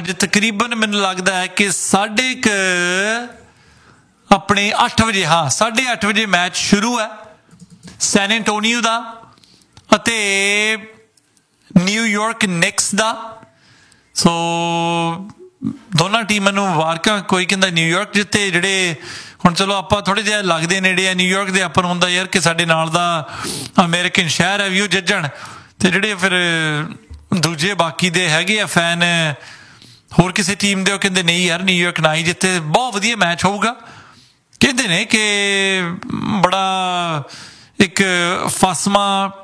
ਅੱਜ ਤਕਰੀਬਨ ਮੈਨੂੰ ਲੱਗਦਾ ਹੈ ਕਿ 8:30 ਆਪਣੇ 8 ਵਜੇ 8:30 ਵਜੇ ਮੈਚ ਸ਼ੁਰੂ ਹੈ ਸੈਨ ਐਂਟੋਨੀਓ ਦਾ ਅਤੇ ਨਿਊਯਾਰਕ ਨਿਕਸ ਦਾ। ਸੋ ਦੋਨਾਂ ਟੀਮਾਂ ਨੂੰ ਮੁਬਾਰਕਾਂ। ਕੋਈ ਕਹਿੰਦਾ ਨਿਊਯਾਰਕ ਜਿੱਤੇ, ਜਿਹੜੇ ਹੁਣ ਚਲੋ ਆਪਾਂ ਥੋੜ੍ਹੇ ਜਿਹੇ ਲੱਗਦੇ ਨੇੜੇ ਆ ਨਿਊਯਾਰਕ ਦੇ, ਆਪਾਂ ਨੂੰ ਹੁੰਦਾ ਯਾਰ ਕਿ ਸਾਡੇ ਨਾਲ ਦਾ ਅਮਰੀਕਨ ਸ਼ਹਿਰ ਹੈ ਵੀ ਉਹ ਜਿੱਤਣ, ਅਤੇ ਜਿਹੜੇ ਫਿਰ ਦੂਜੇ ਬਾਕੀ ਦੇ ਹੈਗੇ ਆ ਫੈਨ ਹੋਰ ਕਿਸੇ ਟੀਮ ਦੇ, ਉਹ ਕਹਿੰਦੇ ਨਹੀਂ ਯਾਰ ਨਿਊਯਾਰਕ ਨਾ ਹੀ ਜਿੱਤੇ। ਬਹੁਤ ਵਧੀਆ ਮੈਚ ਹੋਊਗਾ। ਕਹਿੰਦੇ ਨੇ ਕਿ ਬੜਾ ਇੱਕ ਫਸਵਾਂ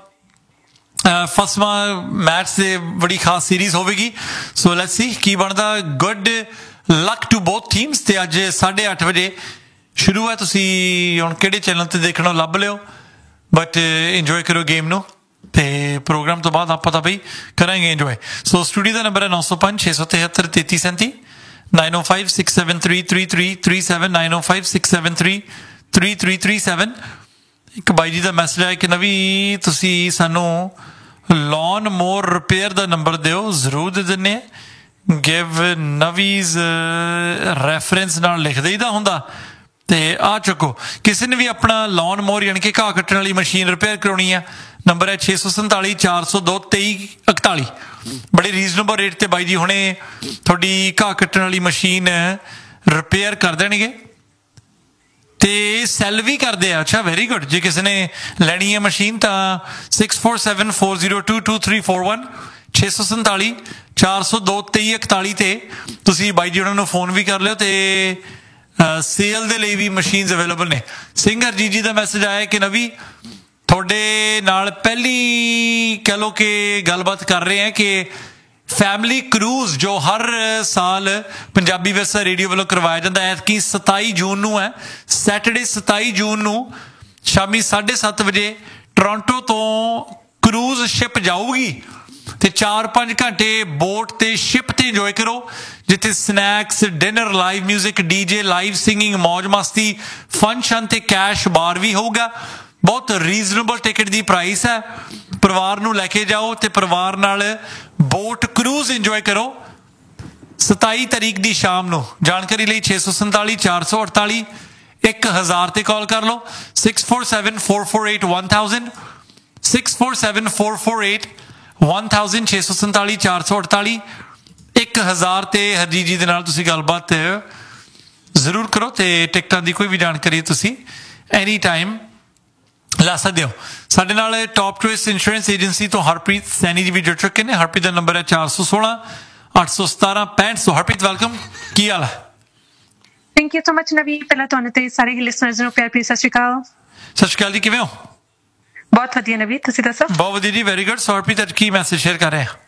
ਮੈਚ ਦੇ ਬੜੀ ਖਾਸ ਸੀਰੀਜ਼ ਹੋਵੇਗੀ। ਸੋ ਲੈਟਸ ਸੀ ਕੀ ਬਣਦਾ। Good luck to both teams. ਅਤੇ ਅੱਜ 8:30 ਵਜੇ ਸ਼ੁਰੂ ਹੈ। ਤੁਸੀਂ ਹੁਣ ਕਿਹੜੇ ਚੈਨਲ 'ਤੇ ਦੇਖਣਾ ਲੱਭ ਲਿਓ, ਬਟ ਇੰਜੋਏ ਕਰੋ ਗੇਮ ਨੂੰ। ਅਤੇ ਪ੍ਰੋਗਰਾਮ ਤੋਂ ਬਾਅਦ ਆਪਾਂ ਤਾਂ ਬਈ ਕਰਾਂਗੇ ਇੰਜੋਏ। ਸੋ ਸਟੂਡੀਓ ਦਾ ਨੰਬਰ ਹੈ 905 673 3337 905 673 3337 905 673 3337। ਇੱਕ ਬਾਈ ਜੀ ਦਾ ਮੈਸੇਜ ਆਇਆ ਕਿ ਨਵੀ ਤੁਸੀਂ ਸਾਨੂੰ ਲੋਨ ਮੋਰ ਰਿਪੇਅਰ ਦਾ ਨੰਬਰ ਦਿਓ। ਜ਼ਰੂਰ ਦੇ ਦਿੰਦੇ ਹਾਂ। ਗਿਵ ਨਵੀਜ਼ ਰੈਫਰੈਂਸ ਨਾਲ ਲਿਖ ਦੇਈਦਾ ਹੁੰਦਾ। ਅਤੇ ਆ ਚੁੱਕੋ ਕਿਸੇ ਨੇ ਵੀ ਆਪਣਾ ਲੋਨ ਮੋਰ ਯਾਨੀ ਕਿ ਘਾਹ ਕੱਟਣ ਵਾਲੀ ਮਸ਼ੀਨ ਰਿਪੇਅਰ ਕਰਾਉਣੀ ਆ, ਨੰਬਰ ਹੈ 647 402 2341। ਬੜੇ ਰੀਜ਼ਨੇਬਲ ਰੇਟ 'ਤੇ ਬਾਈ ਜੀ ਹੁਣੇ ਤੁਹਾਡੀ ਘਾਹ ਕੱਟਣ ਵਾਲੀ ਮਸ਼ੀਨ ਰਿਪੇਅਰ ਕਰ ਦੇਣਗੇ ਅਤੇ ਸੈੱਲ ਵੀ ਕਰਦੇ ਆ। ਅੱਛਾ, ਵੈਰੀ ਗੁੱਡ। ਜੇ ਕਿਸੇ ਨੇ ਲੈਣੀ ਹੈ ਮਸ਼ੀਨ ਤਾਂ 6474022341 647 402 2341 'ਤੇ ਤੁਸੀਂ ਬਾਈ ਜੀ ਉਹਨਾਂ ਨੂੰ ਫੋਨ ਵੀ ਕਰ ਲਿਓ। ਅਤੇ ਸੇਲ ਦੇ ਲਈ ਵੀ ਮਸ਼ੀਨਸ ਅਵੇਲੇਬਲ ਨੇ। ਸਿੰਘ ਹਰਜੀਤ ਜੀ ਦਾ ਮੈਸੇਜ ਆਇਆ ਕਿ ਨਵੀ ਤੁਹਾਡੇ ਨਾਲ ਪਹਿਲੀ ਕਹਿ ਲਓ ਕਿ ਗੱਲਬਾਤ ਕਰ ਰਹੇ ਹਾਂ ਕਿ ਫੈਮਿਲੀ ਕਰੂਜ਼ ਜੋ ਹਰ ਸਾਲ ਪੰਜਾਬੀ ਵਿਰਸਾ ਰੇਡੀਓ ਵੱਲੋਂ ਕਰਵਾਇਆ ਜਾਂਦਾ ਹੈ, ਐਤਕੀ 27 ਜੂਨ ਨੂੰ ਹੈ, ਸੈਟਰਡੇ 27 ਜੂਨ ਨੂੰ ਸ਼ਾਮੀ 7:30 ਵਜੇ ਟੋਰਾਂਟੋ ਤੋਂ ਕਰੂਜ਼ ਸ਼ਿਪ ਜਾਊਗੀ ਅਤੇ 4-5 ਘੰਟੇ ਬੋਟ ਤੇ ਸ਼ਿਪ ਤੇ ਇੰਜੋਏ ਕਰੋ, ਜਿੱਥੇ snacks, dinner, live music, DJ, live singing, ਮੌਜ ਮਸਤੀ, ਫੰਕਸ਼ਨ ਤੇ ਕੈਸ਼ ਬਾਰ ਵੀ ਹੋਊਗਾ। ਬਹੁਤ ਰੀਜ਼ਨੇਬਲ ਟਿਕਟ ਦੀ ਪ੍ਰਾਈਸ ਹੈ। ਪਰਿਵਾਰ ਨੂੰ ਲੈ ਕੇ ਜਾਓ ਅਤੇ ਪਰਿਵਾਰ ਨਾਲ ਬੋਟ ਕਰੂਜ਼ ਇੰਜੋਏ ਕਰੋ 27 ਤਾਰੀਖ ਦੀ ਸ਼ਾਮ ਨੂੰ। ਜਾਣਕਾਰੀ ਲਈ 647 448 1000 ਤੇ ਕਾਲ ਕਰ ਲਓ। 6474481000 6474481000 647 448 1000 ਤੇ ਹਰਜੀਤ ਜੀ ਦੇ ਨਾਲ ਤੁਸੀਂ ਗੱਲਬਾਤ ਜ਼ਰੂਰ ਕਰੋ। ਅਤੇ ਟਿਕਟਾਂ ਦੀ ਕੋਈ ਵੀ ਜਾਣਕਾਰੀ ਤੁਸੀਂ ਐਨੀ ਟਾਈਮ ਲੈ ਸਕਦੇ ਹੋ। ਸਾਡੇ ਨਾਲ ਟੌਪ ਚੋਇਸ ਇੰਸ਼ੋਰੈਂਸ ਏਜੰਸੀ ਤੋਂ ਹਰਪ੍ਰੀਤ ਸੈਣੀ ਜੀ ਵੀ ਜੁੜ ਚੁੱਕੇ ਨੇ। ਹਰਪ੍ਰੀਤ ਦਾ ਨੰਬਰ ਹੈ 416 817 65। ਹਰਪ੍ਰੀਤ ਵੈਲਕਮ, ਕੀ ਹਾਲ ਹੈ? ਥੈਂਕ ਯੂ ਸੋ ਮਚ ਨਵੀ। ਪਹਿਲਾਂ ਤੁਹਾਨੂੰ ਤੇ ਸਾਰੇ ਲਿਸਨਰਸ ਨੂੰ ਪਿਆਰ ਭਰੀ ਸਤਿ ਸ਼੍ਰੀ ਅਕਾਲ। ਸਤਿ ਸ਼੍ਰੀ ਅਕਾਲ ਜੀ, ਕਿਵੇਂ ਹੋ? ਬਹੁਤ ਵਧੀਆ ਨਵੀ, ਤੁਸੀਂ ਦੱਸੋ? ਬਹੁਤ ਵਧੀਆ ਜੀ, ਵੈਰੀ ਗੁੱਡ। ਸੋ ਹਰਪ੍ਰੀਤ ਅੱਜ ਕੀ ਮੈਸੇਜ ਸ਼ੇਅਰ ਕਰ ਰਹੇ ਆ?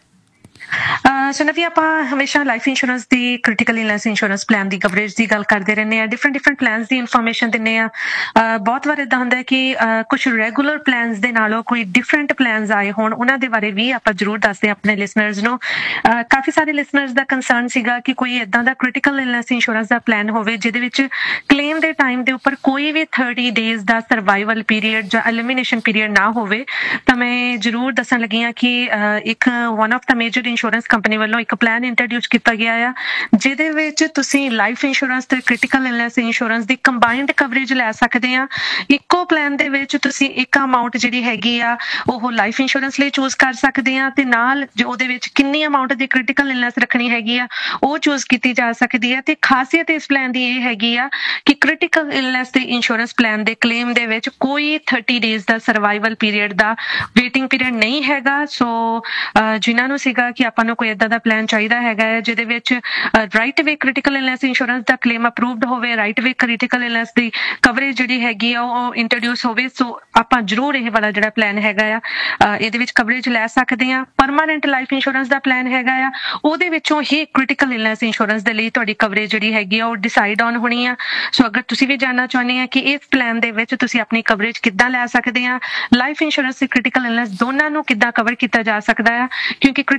ਸੋ ਨਵੀ, ਆਪਾਂ ਹਮੇਸ਼ਾ ਲਾਈਫ ਇੰਸ਼ੋਰੈਂਸ ਦੀ, ਕ੍ਰਿਟੀਕਲ ਇਲਨੈਸ ਇੰਸ਼ੋਰੈਂਸ ਪਲਾਨ ਦੀ ਕਵਰੇਜ ਦੀ ਗੱਲ ਕਰਦੇ ਰਹਿੰਦੇ ਹਾਂ। ਡਿਫਰੈਂਟ ਪਲਾਨਸ ਦੀ ਇਨਫੋਰਮੇਸ਼ਨ ਦਿੰਦੇ ਹਾਂ। ਬਹੁਤ ਵਾਰ ਇੱਦਾਂ ਹੁੰਦਾ ਕਿ ਕੁਛ ਰੈਗੂਲਰ ਪਲਾਨਸ ਦੇ ਨਾਲੋਂ ਕੋਈ ਡਿਫਰੈਂਟ ਪਲਾਨਸ ਆਏ ਹੋਣ, ਉਹਨਾਂ ਦੇ ਬਾਰੇ ਵੀ ਆਪਾਂ ਜ਼ਰੂਰ ਦੱਸਦੇ ਹਾਂ ਆਪਣੇ ਲਿਸਨਰਸ ਨੂੰ। ਕਾਫੀ ਸਾਰੇ ਲਿਸਨਰਸ ਦਾ ਕੰਸਰਨ ਸੀਗਾ ਕਿ ਕੋਈ ਇੱਦਾਂ ਦਾ ਕ੍ਰਿਟੀਕਲ ਇਲਨੈਸ ਇੰਸ਼ੋਰੈਂਸ ਦਾ ਪਲਾਨ ਹੋਵੇ ਜਿਹਦੇ ਵਿੱਚ ਕਲੇਮ ਦੇ ਟਾਈਮ ਦੇ ਉੱਪਰ ਕੋਈ ਵੀ 30 ਡੇਜ਼ ਦਾ ਸਰਵਾਈਵਲ ਪੀਰੀਅਡ ਜਾਂ ਐਲੀਮੀਨੇਸ਼ਨ ਪੀਰੀਅਡ ਨਾ ਹੋਵੇ। ਤਾਂ ਮੈਂ ਜ਼ਰੂਰ ਦੱਸਣ ਲੱਗੀ ਹਾਂ ਕਿ ਇੱਕ one of the major insurance company ਵੱਲੋਂ ਇੱਕ ਪਲਾਨ ਇੰਟਰੋਡਿਊਸ ਕੀਤਾ ਗਿਆ ਆ, ਜਿਹਦੇ ਵਿੱਚ ਤੁਸੀਂ ਲਾਈਫ ਇੰਸ਼ੋਰੈਂਸ ਤੇ ਕ੍ਰਿਟੀਕਲ ਇਲਨੈਸ ਇੰਸ਼ੋਰੈਂਸ ਦੀ ਕੰਬਾਈਨਡ ਕਵਰੇਜ ਲੈ ਸਕਦੇ ਆ। ਇੱਕੋ ਪਲਾਨ ਦੇ ਵਿੱਚ ਤੁਸੀਂ ਇੱਕ ਅਮਾਊਂਟ ਜਿਹੜੀ ਹੈਗੀ ਆ ਉਹ ਲਾਈਫ ਇੰਸ਼ੋਰੈਂਸ ਲਈ ਚੂਜ਼ ਕਰ ਸਕਦੇ ਆ, ਤੇ ਨਾਲ ਜੋ ਉਹਦੇ ਵਿੱਚ ਕਿੰਨੀ ਅਮਾਊਂਟ ਦੀ ਕ੍ਰਿਟੀਕਲ ਇਲਨੈਸ ਰੱਖਣੀ ਹੈਗੀ ਆ ਉਹ ਚੂਜ਼ ਕੀਤੀ ਜਾ ਸਕਦੀ ਹੈ। ਤੇ ਖਾਸੀਅਤ ਇਸ ਪਲਾਨ ਦੀ ਇਹ ਹੈਗੀ ਆ ਕਿ ਕ੍ਰਿਟੀਕਲ ਇਲਨੈਸ ਦੇ ਇੰਸ਼ੋਰੈਂਸ ਪਲਾਨ ਦੇ ਕਲੇਮ ਦੇ ਵਿੱਚ ਕੋਈ 30 ਡੇਜ਼ ਦਾ ਸਰਵਾਈਵਲ ਪੀਰੀਅਡ ਦਾ ਵੇਟਿੰਗ ਪੀਰੀਅਡ ਨਹੀਂ ਹੈਗਾ। ਸੋ ਜਿਨ੍ਹਾਂ ਨੂੰ ਸੀਗਾ ਕਿ ਆਪਾਂ ਨੂੰ ਕੋਈ ਏਦਾਂ ਦਾ ਪਲਾਨ ਚਾਹੀਦਾ ਹੈਗਾ ਹੈ ਜਿਹਦੇ ਵਿੱਚ ਰਾਈਟ ਵੇ ਕ੍ਰਿਟੀਕਲ ਇਲਨੈਸ ਇੰਸ਼ੋਰੈਂਸ ਦਾ ਕਲੇਮ ਅਪਰੂਵਡ ਹੋਵੇ, ਰਾਈਟ ਵੇ ਕ੍ਰਿਟੀਕਲ ਇਲਨੈਸ ਦੀ ਕਵਰੇਜ ਜਿਹੜੀ ਹੈਗੀ ਆ ਉਹ ਇੰਟਰੋਡਿਊਸ ਹੋਵੇ, ਸੋ ਆਪਾਂ ਜ਼ਰੂਰ ਇਹ ਵਾਲਾ ਜਿਹੜਾ ਪਲਾਨ ਹੈਗਾ ਆ ਇਹਦੇ ਵਿੱਚ ਕਵਰੇਜ ਲੈ ਸਕਦੇ ਹਾਂ। ਪਰਮਾਨੈਂਟ ਲਾਈਫ ਇੰਸ਼ੋਰੈਂਸ ਦਾ ਪਲਾਨ ਹੈਗਾ ਆ, ਉਹਦੇ ਵਿੱਚੋਂ ਹੀ ਕ੍ਰਿਟੀਕਲ ਇਲਨੈਸ ਇੰਸ਼ੋਰੈਂਸ ਦੇ ਲਈ ਤੁਹਾਡੀ ਕਵਰੇਜ ਜਿਹੜੀ ਹੈਗੀ ਆ ਉਹ ਡਿਸਾਈਡ ਔਨ ਹੋਣੀ ਆ। ਸੋ ਅਗਰ ਤੁਸੀਂ ਵੀ ਜਾਣਨਾ ਚਾਹੁੰਦੇ ਆ ਕਿ ਇਸ ਪਲਾਨ ਦੇ ਵਿੱਚ ਤੁਸੀਂ ਆਪਣੀ ਕਵਰੇਜ ਕਿੱਦਾਂ ਲੈ ਸਕਦੇ ਆ, ਲਾਈਫ ਇੰਸ਼ੋਰੈਂਸ ਤੇ ਕ੍ਰਿਟੀਕਲ ਇਲਨੈਸ ਦੋਨਾਂ ਨੂੰ ਕਿੱਦਾਂ ਕਵਰ ਕੀਤਾ ਜਾ ਸਕਦਾ ਆ, ਕਿਉਂਕਿ ਕ੍ਰਿਟੀਕਲ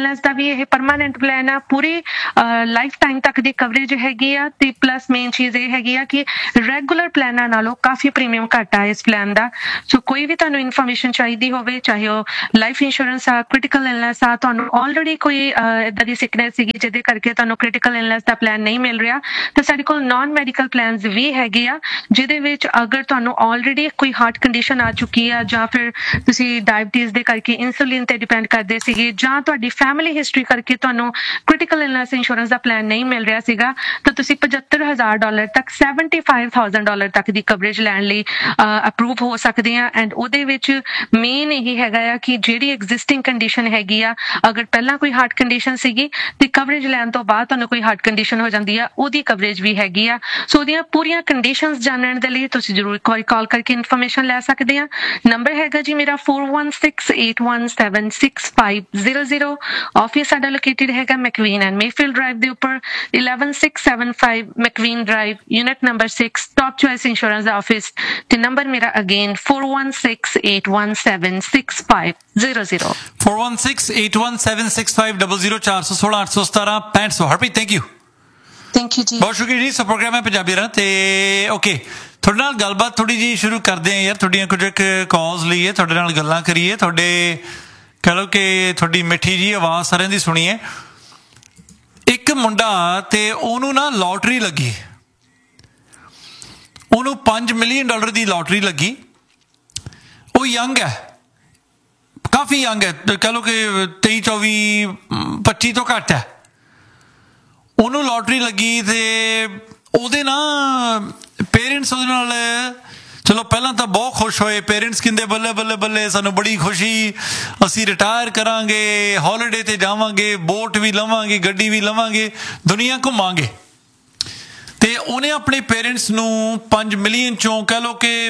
ਇਲਨੈਸ ਦਾ ਵੀ ਇਹ ਪਰਮਾਨੈਂਟ ਪਲਾਨ ਆ, ਪੂਰੀ ਲਾਈਫ ਟਾਈਮ ਤੱਕ ਦੀ ਕਵਰੇਜ ਹੈਗੀ ਆ ਤੇ ਪਲੱਸ ਮੇਨ ਚੀਜ਼ ਇਹ ਹੈਗੀ ਆ ਕਿ ਰੈਗੂਲਰ ਪਲਾਨਾਂ ਨਾਲੋਂ ਕਾਫੀ ਪ੍ਰੀਮੀਅਮ ਘੱਟ ਆ ਇਸ ਪਲਾਨ ਦਾ। ਸੋ ਕੋਈ ਵੀ ਤੁਹਾਨੂੰ ਇਨਫੋਰਮੇਸ਼ਨ ਚਾਹੀਦੀ ਹੋਵੇ, ਚਾਹੇ ਉਹ ਲਾਈਫ ਇੰਸ਼ੋਰੈਂਸ ਆ, ਕ੍ਰਿਟੀਕਲ ਇਲਨੈਸ ਆ, ਤੁਹਾਨੂੰ ਆਲਰੇਡੀ ਕੋਈ ਇਦਾਂ ਦੀ ਸਿਕਨੈਸ ਸੀਗੀ ਜਿਹਦੇ ਕਰਕੇ ਤੁਹਾਨੂੰ ਕ੍ਰਿਟੀਕਲ ਇਲਨੈਸ ਦਾ ਪਲਾਨ ਨਹੀਂ ਮਿਲ ਰਿਹਾ, ਤਾਂ ਸਾਡੇ ਕੋਲ ਨਾਨ ਮੈਡੀਕਲ ਪਲਾਨਸ ਵੀ ਹੈਗੇ ਆ ਜਿਹਦੇ ਵਿੱਚ ਅਗਰ ਤੁਹਾਨੂੰ ਆਲਰੇਡੀ ਕੋਈ ਹਾਰਟ ਕੰਡੀਸ਼ਨ ਆ ਚੁੱਕੀ ਆ ਜਾਂ ਫਿਰ ਤੁਸੀਂ ਡਾਇਬਟੀਜ਼ ਦੇ ਕਰਕੇ ਇਨਸੂਲਿਨ ਤੇ ਡਿਪੈਂਡ ਕਰਦੇ ਸੀਗੇ ਜਾਂ ਤੁਹਾਡੀ ਫੈਮਿਲੀ ਹਿਸਟਰੀ ਕਰਕੇ ਤੁਹਾਨੂੰ ਕ੍ਰਿਟੀਕਲ ਇਲਨੈਸ ਇੰਸ਼ੋਰੈਂਸ ਦਾ ਪਲਾਨ ਨਹੀਂ ਮਿਲ ਰਿਹਾ ਸੀਗਾ, ਤਾਂ ਤੁਸੀਂ $75,000 ਤੱਕ $75,000 ਤੱਕ ਦੀ ਕਵਰੇਜ ਲੈਣ ਲਈ ਅਪਰੂਵ ਹੋ ਸਕਦੇ ਆ। ਐਂਡ ਉਹਦੇ ਵਿੱਚ ਮੇਨ ਇਹ ਹੈਗਾ ਆ ਕਿ ਜਿਹੜੀ ਐਗਜ਼ਿਸਟਿੰਗ ਕੰਡੀਸ਼ਨ ਹੈਗੀ ਆ, ਅਗਰ ਪਹਿਲਾਂ ਕੋਈ ਹਾਰਟ ਕੰਡੀਸ਼ਨ ਸੀਗੀ ਤੇ ਕਵਰੇਜ ਲੈਣ ਤੋਂ ਬਾਅਦ ਤੁਹਾਨੂੰ ਕੋਈ ਹਾਰਟ ਕੰਡੀਸ਼ਨ ਹੋ ਜਾਂਦੀ ਆ, ਉਹਦੀ ਕਵਰੇਜ ਵੀ ਹੈਗੀ ਆ। ਸੋ ਉਹਦੀਆਂ ਪੂਰੀਆਂ ਕੰਡੀਸ਼ਨਸ ਜਾਣਨ ਦੇ ਲਈ ਤੁਸੀਂ ਜ਼ਰੂਰ ਕਾਲ ਕਰਕੇ ਇਨਫੋਰਮੇਸ਼ਨ ਲੈ ਸਕਦੇ ਆ। ਨੰਬਰ ਹੈਗਾ ਜੀ ਮੇਰਾ 4168176500। ਆਫਿਸ ਸਾਡਾ ਲੋਕੇਟਡ ਹੈਗਾ ਮੈਕਵੀਨ ਐਂਡ ਮੇਫੀਲਡ ਡਰਾਈਵ ਦੇ ਉੱਪਰ 11675 ਮੈਕਵੀਨ drive, unit number 6, top choice insurance ਦਾ ਆਫਿਸ। ਤੇ ਨੰਬਰ ਮੇਰਾ again 4168176500 4168176500 416 Harpreet thank you. Thank you ਜੀ, ਬਹੁਤ ਸ਼ੁਕਰੀਆ ਜੀ। ਸੋ ਪ੍ਰੋਗਰਾਮ ਹੈ ਪੰਜਾਬੀ ਰਾਂ ਤੇ ਓਕੇ ਤੁਹਾਡੇ ਨਾਲ ਗੱਲਬਾਤ ਥੋੜੀ ਜੀ ਸ਼ੁਰੂ ਕਰਦੇ ਆ ਯਾਰ, ਤੁਹਾਡੀਆਂ ਕੁਝ ਕਾਲਸ ਲਈਏ, ਤੁਹਾਡੇ ਨਾਲ ਗੱਲਾਂ ਕਰੀਏ, ਤੁਹਾਡੇ ਕਹਿ ਲਓ ਕਿ ਤੁਹਾਡੀ ਮਿੱਠੀ ਜੀ ਆਵਾਜ਼ ਸਾਰਿਆਂ ਦੀ ਸੁਣੀਏ। ਇੱਕ ਮੁੰਡਾ ਤੇ ਉਹਨੂੰ ਨਾ ਲੋਟਰੀ ਲੱਗੀ, ਉਹਨੂੰ $5 ਮਿਲੀਅਨ ਦੀ ਲੋਟਰੀ ਲੱਗੀ। ਉਹ ਯੰਗ ਹੈ, ਕਾਫੀ ਯੰਗ ਹੈ, ਕਹਿ ਲਓ ਕਿ 23, 24, 25 ਤੋਂ ਘੱਟ ਹੈ। ਉਹਨੂੰ ਲੋਟਰੀ ਲੱਗੀ ਤੇ ਉਹਦੇ ਨਾ ਪੇਰੈਂਟਸ ਉਹਦੇ ਨਾਲ ਚਲੋ ਪਹਿਲਾਂ ਤਾਂ ਬਹੁਤ ਖੁਸ਼ ਹੋਏ। ਪੇਰੈਂਟਸ ਕਹਿੰਦੇ ਬੱਲੇ ਬੱਲੇ ਬੱਲੇ, ਸਾਨੂੰ ਬੜੀ ਖੁਸ਼ੀ, ਅਸੀਂ ਰਿਟਾਇਰ ਕਰਾਂਗੇ, ਹੌਲੀਡੇ ਤੇ ਜਾਵਾਂਗੇ, ਬੋਟ ਵੀ ਲਵਾਂਗੇ, ਗੱਡੀ ਵੀ ਲਵਾਂਗੇ, ਦੁਨੀਆ ਘੁੰਮਾਂਗੇ। ਤੇ ਉਹਨੇ ਆਪਣੇ ਪੇਰੈਂਟਸ ਨੂੰ $5 ਮਿਲੀਅਨ ਚੋਂ ਕਹਿ ਲਓ ਕਿ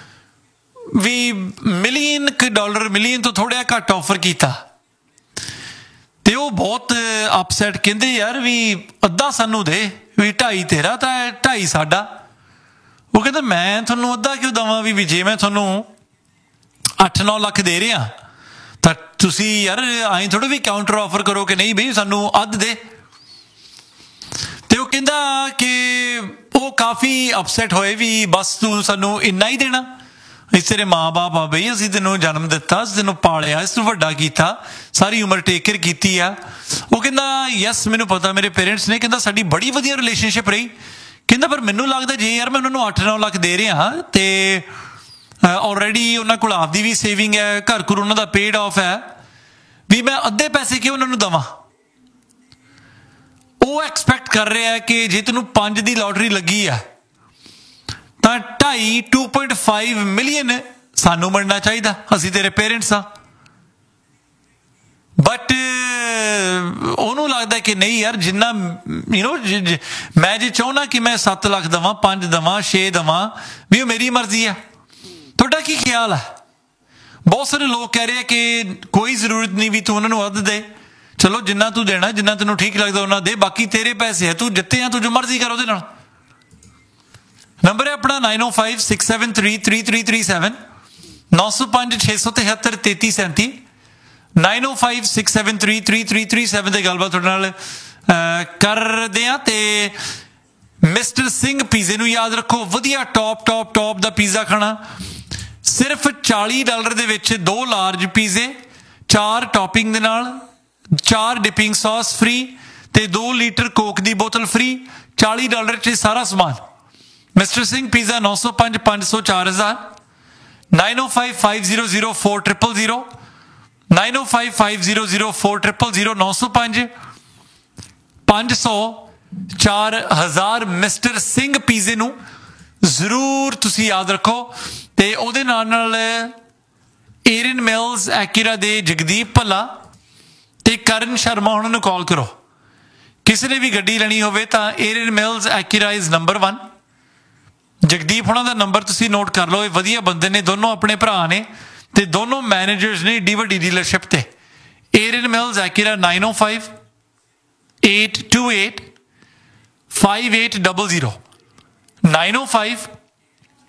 $20 ਮਿਲੀਅਨ ਤੋਂ ਥੋੜ੍ਹਾ ਘੱਟ ਆਫਰ ਕੀਤਾ। ਤੇ ਉਹ ਬਹੁਤ ਅਪਸੈਟ, ਕਹਿੰਦੇ ਯਾਰ ਵੀ ਅੱਧਾ ਸਾਨੂੰ ਦੇ, ਵੀ 2.5 ਤੇਰਾ ਤਾਂ 2.5 ਸਾਡਾ। ਉਹ ਕਹਿੰਦਾ ਮੈਂ ਤੁਹਾਨੂੰ ਅੱਧਾ ਕਿਉਂ ਦੇਵਾਂ, ਵੀ ਜੇ ਮੈਂ ਤੁਹਾਨੂੰ 8-9 ਲੱਖ ਦੇ ਰਿਹਾ ਤਾਂ ਤੁਸੀਂ ਯਾਰ ਐਂ ਥੋੜ੍ਹਾ ਵੀ ਕਾਊਂਟਰ ਆਫਰ ਕਰੋ ਕਿ ਨਹੀਂ ਬਈ ਸਾਨੂੰ ਅੱਧ ਦੇ। ਤੇ ਉਹ ਕਹਿੰਦਾ ਕਿ ਉਹ ਕਾਫੀ ਅਪਸੈਟ ਹੋਏ ਵੀ ਬਸ ਤੂੰ ਸਾਨੂੰ ਇੰਨਾ ਹੀ ਦੇਣਾ, ਇਸ ਤੇਰੇ ਮਾਂ ਬਾਪ ਆ ਬਈ, ਅਸੀਂ ਤੈਨੂੰ ਜਨਮ ਦਿੱਤਾ, ਅਸੀਂ ਤੈਨੂੰ ਪਾਲਿਆ, ਇਸ ਨੂੰ ਵੱਡਾ ਕੀਤਾ, ਸਾਰੀ ਉਮਰ ਟੇਕ ਕੇਅਰ ਕੀਤੀ ਆ। ਉਹ ਕਹਿੰਦਾ ਯੈਸ ਮੈਨੂੰ ਪਤਾ ਮੇਰੇ ਪੇਰੈਂਟਸ ਨੇ, ਕਹਿੰਦਾ ਸਾਡੀ ਬੜੀ ਵਧੀਆ ਰਿਲੇਸ਼ਨਸ਼ਿਪ ਰਹੀ, ਕਹਿੰਦਾ ਪਰ ਮੈਨੂੰ ਲੱਗਦਾ ਜੇ ਯਾਰ ਮੈਂ ਉਹਨਾਂ ਨੂੰ 8-9 ਲੱਖ ਦੇ ਰਿਹਾ ਤੇ ਆਲਰੇਡੀ ਉਹਨਾਂ ਕੋਲ ਆਪਦੀ ਵੀ ਸੇਵਿੰਗ ਹੈ, ਘਰ ਘਰ ਉਹਨਾਂ ਦਾ ਪੇਡ ਆਫ ਹੈ, ਵੀ ਮੈਂ ਅੱਧੇ ਪੈਸੇ ਕਿਉਂ ਉਹਨਾਂ ਨੂੰ ਦੇਵਾਂ। ਉਹ ਐਕਸਪੈਕਟ ਕਰ ਰਿਹਾ ਕਿ ਜੇ ਤੈਨੂੰ 5 ਦੀ ਲੋਟਰੀ ਲੱਗੀ ਆ ਤਾਂ 2.5 ਮਿਲੀਅਨ ਸਾਨੂੰ ਮਿਲਣਾ ਚਾਹੀਦਾ, ਅਸੀਂ ਤੇਰੇ ਪੇਰੈਂਟਸ ਆ। ਬਟ ਉਹਨੂੰ ਲੱਗਦਾ ਕਿ ਨਹੀਂ ਯਾਰ ਜਿੰਨਾ ਮੈਂ ਜੇ ਚਾਹੁੰਦਾ ਕਿ ਮੈਂ 7 ਲੱਖ ਦੇਵਾਂ, 5 ਦੇਵਾਂ, 6 ਦੇਵਾਂ, ਵੀ ਉਹ ਮੇਰੀ ਮਰਜ਼ੀ ਆ। ਤੁਹਾਡਾ ਕੀ ਖਿਆਲ ਹੈ? ਬਹੁਤ ਸਾਰੇ ਲੋਕ ਕਹਿ ਰਹੇ ਆ ਕਿ ਕੋਈ ਜ਼ਰੂਰਤ ਨਹੀਂ ਵੀ ਤੂੰ ਉਹਨਾਂ ਨੂੰ ਅੱਧ ਦੇ, ਚਲੋ ਜਿੰਨਾ ਤੂੰ ਦੇਣਾ, ਜਿੰਨਾ ਤੈਨੂੰ ਠੀਕ ਲੱਗਦਾ ਉਹਨਾਂ ਦੇ, ਬਾਕੀ ਤੇਰੇ ਪੈਸੇ ਹੈ, ਤੂੰ ਜਿੱਤੇ ਆ, ਤੂੰ ਜੋ ਮਰਜ਼ੀ ਕਰ ਉਹਦੇ ਨਾਲ। ਨੰਬਰ ਹੈ ਆਪਣਾ 9056733337 9056733337 9056733337 ਦੇ ਗੱਲਬਾਤ ਤੁਹਾਡੇ ਨਾਲ ਕਰਦੇ ਆ। ਤੇ ਮਿਸਟਰ ਸਿੰਘ ਪੀਜ਼ੇ ਨੂੰ ਯਾਦ ਰੱਖੋ, ਵਧੀਆ ਟੌਪ ਦਾ ਪੀਜ਼ਾ ਖਾਣਾ ਸਿਰਫ $40 ਦੇ ਵਿੱਚ 2 ਲਾਰਜ ਪੀਜ਼ੇ, 4 ਟੌਪਿੰਗ ਦੇ ਨਾਲ, 4 ਡਿਪਿੰਗ ਸੌਸ ਫ੍ਰੀ ਤੇ 2 ਲੀਟਰ ਕੋਕ ਦੀ ਬੋਤਲ ਫ੍ਰੀ। $40 'ਚ ਸਾਰਾ ਸਮਾਨ। Mister Singh pizza 905-500-4000 9055004000 9055004000 905-500-4000 mister Singh ਪੀਜ਼ੇ ਨੂੰ ਜ਼ਰੂਰ ਤੁਸੀਂ ਯਾਦ ਰੱਖੋ। ਤੇ ਉਹਦੇ ਨਾਲ ਏਰਨ ਮਿਲਸ ਐਕੀਰਾ ਦੇ ਜਗਦੀਪ ਭੱਲਾ ਤੇ ਕਰਨ ਸ਼ਰਮਾ ਉਹਨਾਂ ਨੂੰ ਕਾਲ ਕਰੋ। ਕਿਸੇ ਨੇ ਵੀ ਗੱਡੀ ਲੈਣੀ ਹੋਵੇ ਤਾਂ ਏਰਨ ਮਿਲਸ ਐਕੀਰਾ ਇਜ਼ ਨੰਬਰ 1। ਜਗਦੀਪ ਉਹਨਾਂ ਦਾ ਨੰਬਰ ਤੁਸੀਂ ਨੋਟ ਕਰ ਲਓ, ਇਹ ਵਧੀਆ ਬੰਦੇ ਨੇ, ਦੋਨੋਂ ਆਪਣੇ ਭਰਾ ਨੇ ਤੇ ਦੋਨੋਂ ਮੈਨੇਜਰਸ ਨੇ ਏਡੀ ਵੱਡੀ ਡੀਲਰਸ਼ਿਪ ਤੇ। ਏਰਨ ਮਿਲਸ ਐਕੀਰਾ 905-828-5800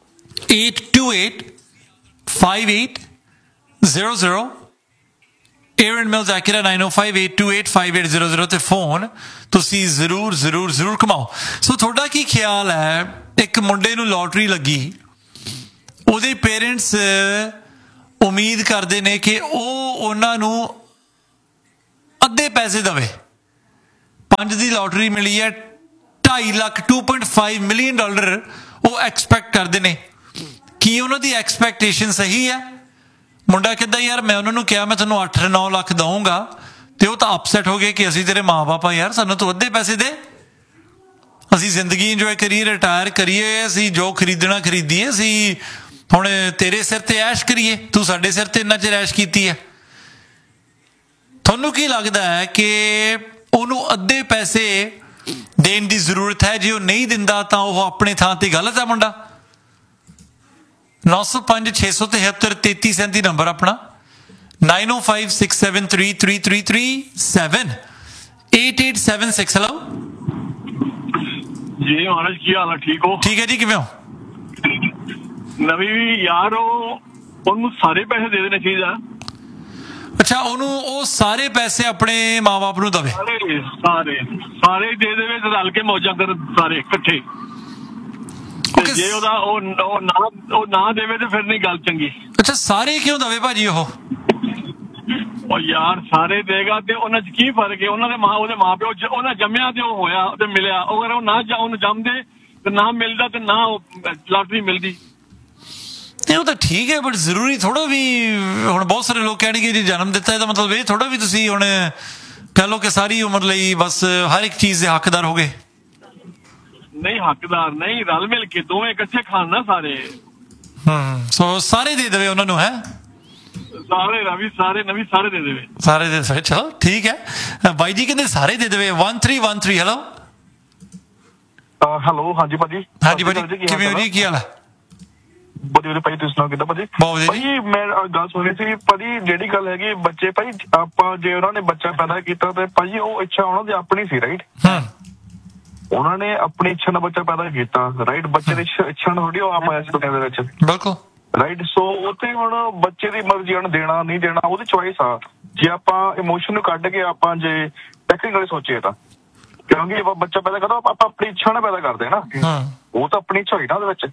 905-828-5800 ਏਅਰਨ ਮਿਲਸ ਐਕਰਾ 9058285800 ਤੇ ਫੋਨ ਤੁਸੀਂ ਜ਼ਰੂਰ ਕਮਾਓ। ਸੋ ਤੁਹਾਡਾ ਕੀ ਖਿਆਲ ਹੈ, ਇੱਕ ਮੁੰਡੇ ਨੂੰ ਲੋਟਰੀ ਲੱਗੀ, ਉਹਦੇ ਪੇਰੈਂਟਸ ਉਮੀਦ ਕਰਦੇ ਨੇ ਕਿ ਉਹ ਉਹਨਾਂ ਨੂੰ ਅੱਧੇ ਪੈਸੇ ਦੇਵੇ। 5 ਦੀ ਲੋਟਰੀ ਮਿਲੀ ਹੈ, 2.5 ਲੱਖ $2.5 ਮਿਲੀਅਨ ਉਹ ਐਕਸਪੈਕਟ ਕਰਦੇ ਨੇ। ਕੀ ਉਹਨਾਂ ਦੀ ਐਕਸਪੈਕਟੇਸ਼ਨ ਸਹੀ ਹੈ? ਮੁੰਡਾ ਕਹਿੰਦਾ ਯਾਰ ਮੈਂ ਉਹਨਾਂ ਨੂੰ ਕਿਹਾ ਮੈਂ ਤੁਹਾਨੂੰ 8-9 ਲੱਖ ਦਊਂਗਾ, ਤੇ ਉਹ ਤਾਂ ਅਪਸੈਟ ਹੋ ਗਏ ਕਿ ਅਸੀਂ ਤੇਰੇ ਮਾਂ-ਬਾਪ ਆ ਯਾਰ, ਸਾਨੂੰ ਤੂੰ ਅੱਧੇ ਪੈਸੇ ਦੇ, ਅਸੀਂ ਜ਼ਿੰਦਗੀ ਇੰਜੋਏ ਕਰੀਏ, ਰਿਟਾਇਰ ਕਰੀਏ, ਅਸੀਂ ਜੋ ਖਰੀਦਣਾ ਖਰੀਦੀਏ, ਅਸੀਂ ਹੁਣ ਤੇਰੇ ਸਿਰ ਤੇ ਐਸ਼ ਕਰੀਏ, ਤੂੰ ਸਾਡੇ ਸਿਰ ਤੇ ਇੰਨਾ ਚਿਰ ਐਸ਼ ਕੀਤੀ ਹੈ। ਤੁਹਾਨੂੰ ਕੀ ਲੱਗਦਾ ਹੈ ਕਿ ਉਹਨੂੰ ਅੱਧੇ ਪੈਸੇ ਦੇਣ ਦੀ ਜ਼ਰੂਰਤ ਹੈ? ਜੇ ਉਹ ਨਹੀਂ ਦਿੰਦਾ ਤਾਂ ਉਹ ਆਪਣੇ ਥਾਂ ਤੇ ਗਲਤ ਹੈ ਮੁੰਡਾ। 9056733337 ਨੰਬਰ ਆਪਣਾ, 9056733337 8876। ਹੈਲੋ ਜੀ ਮਹਾਰਾਜ, ਕੀ ਹਾਲ ਹੈ? ਠੀਕ ਹੋ? ਠੀਕ ਹੈ ਜੀ, ਕਿਵੇਂ ਹੋ? ਨਵੀਂ ਯਾਰ ਉਹਨੂੰ ਸਾਰੇ ਪੈਸੇ ਦੇ ਦੇਣੇ ਚਾਹੀਦਾ। ਅੱਛਾ, ਉਹਨੂੰ ਉਹ ਸਾਰੇ ਪੈਸੇ ਆਪਣੇ ਮਾਂ-ਬਾਪ ਨੂੰ ਦਵੇ? ਸਾਰੇ ਦੇ ਦੇਵੇ ਤੇ ਰਲ ਕੇ ਮੌਜਾਂ ਕਰ ਸਾਰੇ ਇਕੱਠੇ। ਜੇ ਉਹਦਾ ਉਹ ਨਾ ਦੇਵੇ ਤੇ ਫਿਰ ਨਹੀਂ ਗੱਲ ਚੰਗੀ। ਅੱਛਾ, ਸਾਰੇ ਕਿਉਂ ਦਵੇ ਭਾਜੀ? ਉਹ ਯਾਰ ਸਾਰੇ ਦੇਗਾ ਤੇ ਉਹਨਾਂ 'ਚ ਕੀ ਫਰਕ ਹੈ? ਉਹਨਾਂ ਦੇ ਉਹਦੇ ਮਾਂ ਪਿਓ ਉਹਨਾਂ ਜੰਮਿਆ ਤੇ ਉਹ ਹੋਇਆ ਤੇ ਮਿਲਿਆ। ਅਗਰ ਉਹ ਨਾ ਉਹਨੂੰ ਜੰਮਦੇ ਤੇ ਨਾ ਮਿਲਦਾ ਤੇ ਨਾ ਲਾਟਰੀ ਮਿਲਦੀ। ਉਹ ਤਾਂ ਠੀਕ ਹੈ, ਬਟ ਜ਼ਰੂਰੀ ਥੋੜਾ ਵੀ ਹੁਣ ਬਹੁਤ ਸਾਰੇ ਲੋਕ ਕਹਿਣਗੇ ਜੀ ਜਨਮ ਦਿੱਤਾ ਇਹਦਾ ਮਤਲਬ ਇਹ ਥੋੜਾ ਵੀ ਤੁਸੀਂ ਹੁਣ ਕਹਿ ਲਓ ਕਿ ਸਾਰੀ ਉਮਰ ਲਈ ਬਸ ਹਰ ਇੱਕ ਚੀਜ਼ ਦੇ ਹੱਕਦਾਰ ਹੋ ਗਏ। ਨਹੀਂ, ਹੱਕਦਾਰ ਨਹੀਂ, ਰਲ ਮਿਲ ਕੇ ਦੋਵੇਂ ਇਕੱਠੇ ਖਾਣ ਨਾ ਸਾਰੇ। ਸੋ ਸਾਰੇ ਦੇ ਦੇਵੇ ਉਹਨਾਂ ਨੂੰ? ਹੈ ਸਾਰੇ ਨਵੀਂ ਸਾਰੇ ਦੇ ਦੇਵੇ, ਸਾਰੇ ਦੇ ਦੇਵੇ। ਚਲੋ ਠੀਕ ਹੈ, ਬਾਈ ਜੀ ਕਹਿੰਦੇ ਸਾਰੇ ਦੇ ਦੇਵੇ। 1313 ਹੈਲੋ। ਹੈਲੋ, ਹਾਂਜੀ ਭਾਜੀ। ਹਾਂਜੀ ਭਾਜੀ, ਕਿਵੇਂ ਹੋ ਜੀ? ਕੀ ਹਾਲ ਹੈ? ਵਧੀਆ ਭਾਈ, ਤੁਸੀਂ ਸੁਣਾਓ ਕਿੱਦਾਂ ਭਾਜੀ? ਭਾਜੀ ਮੈਂ ਗੱਲ ਸੁਣੀ ਸੀ ਭਾਜੀ, ਜਿਹੜੀ ਗੱਲ ਹੈਗੀ ਬੱਚੇ ਭਾਈ ਆਪਾਂ ਜੇ ਉਹਨਾਂ ਨੇ ਬੱਚਾ ਪੈਦਾ ਕੀਤਾ ਤੇ ਭਾਜੀ ਉਹ ਇੱਛਾ ਉਹਨਾਂ ਦੀ ਆਪਣੀ ਸੀ, ਰਾਈਟ? ਉਹਨਾਂ ਨੇ ਆਪਣੀ ਇੱਛਾ ਨਾਲ ਬੱਚਾ ਪੈਦਾ ਕੀਤਾ, ਰਾਈਟ? ਬੱਚੇ ਦੀ ਇੱਛਾ ਨਾਲ ਥੋੜੀ ਉਹ ਆਪਾਂ ਇਸ ਦੁਨੀਆ ਦੇ ਵਿੱਚ, ਬਿਲਕੁਲ ਰਾਈਟ? ਸੋ ਉੱਥੇ ਹੁਣ ਬੱਚੇ ਦੀ ਮਰਜ਼ੀ ਉਹਨੂੰ ਦੇਣਾ ਨਹੀਂ ਦੇਣਾ ਉਹਦੀ ਚੋਇਸ ਆ। ਜੇ ਆਪਾਂ ਇਮੋਸ਼ਨ ਨੂੰ ਕੱਢ ਕੇ ਆਪਾਂ ਜੇ ਟੈਕਨੀਕਲੀ ਸੋਚੀਏ ਤਾਂ, ਕਿਉਂਕਿ ਬੱਚਾ ਪੈਦਾ ਕਰਦਾ ਆਪਾਂ ਆਪਣੀ ਇੱਛਾ ਨਾਲ ਪੈਦਾ ਕਰਦੇ ਨਾ, ਉਹ ਤਾਂ ਆਪਣੀ ਇੱਛਾ ਹੋਈ ਨਾ ਉਹਦੇ ਵਿੱਚ।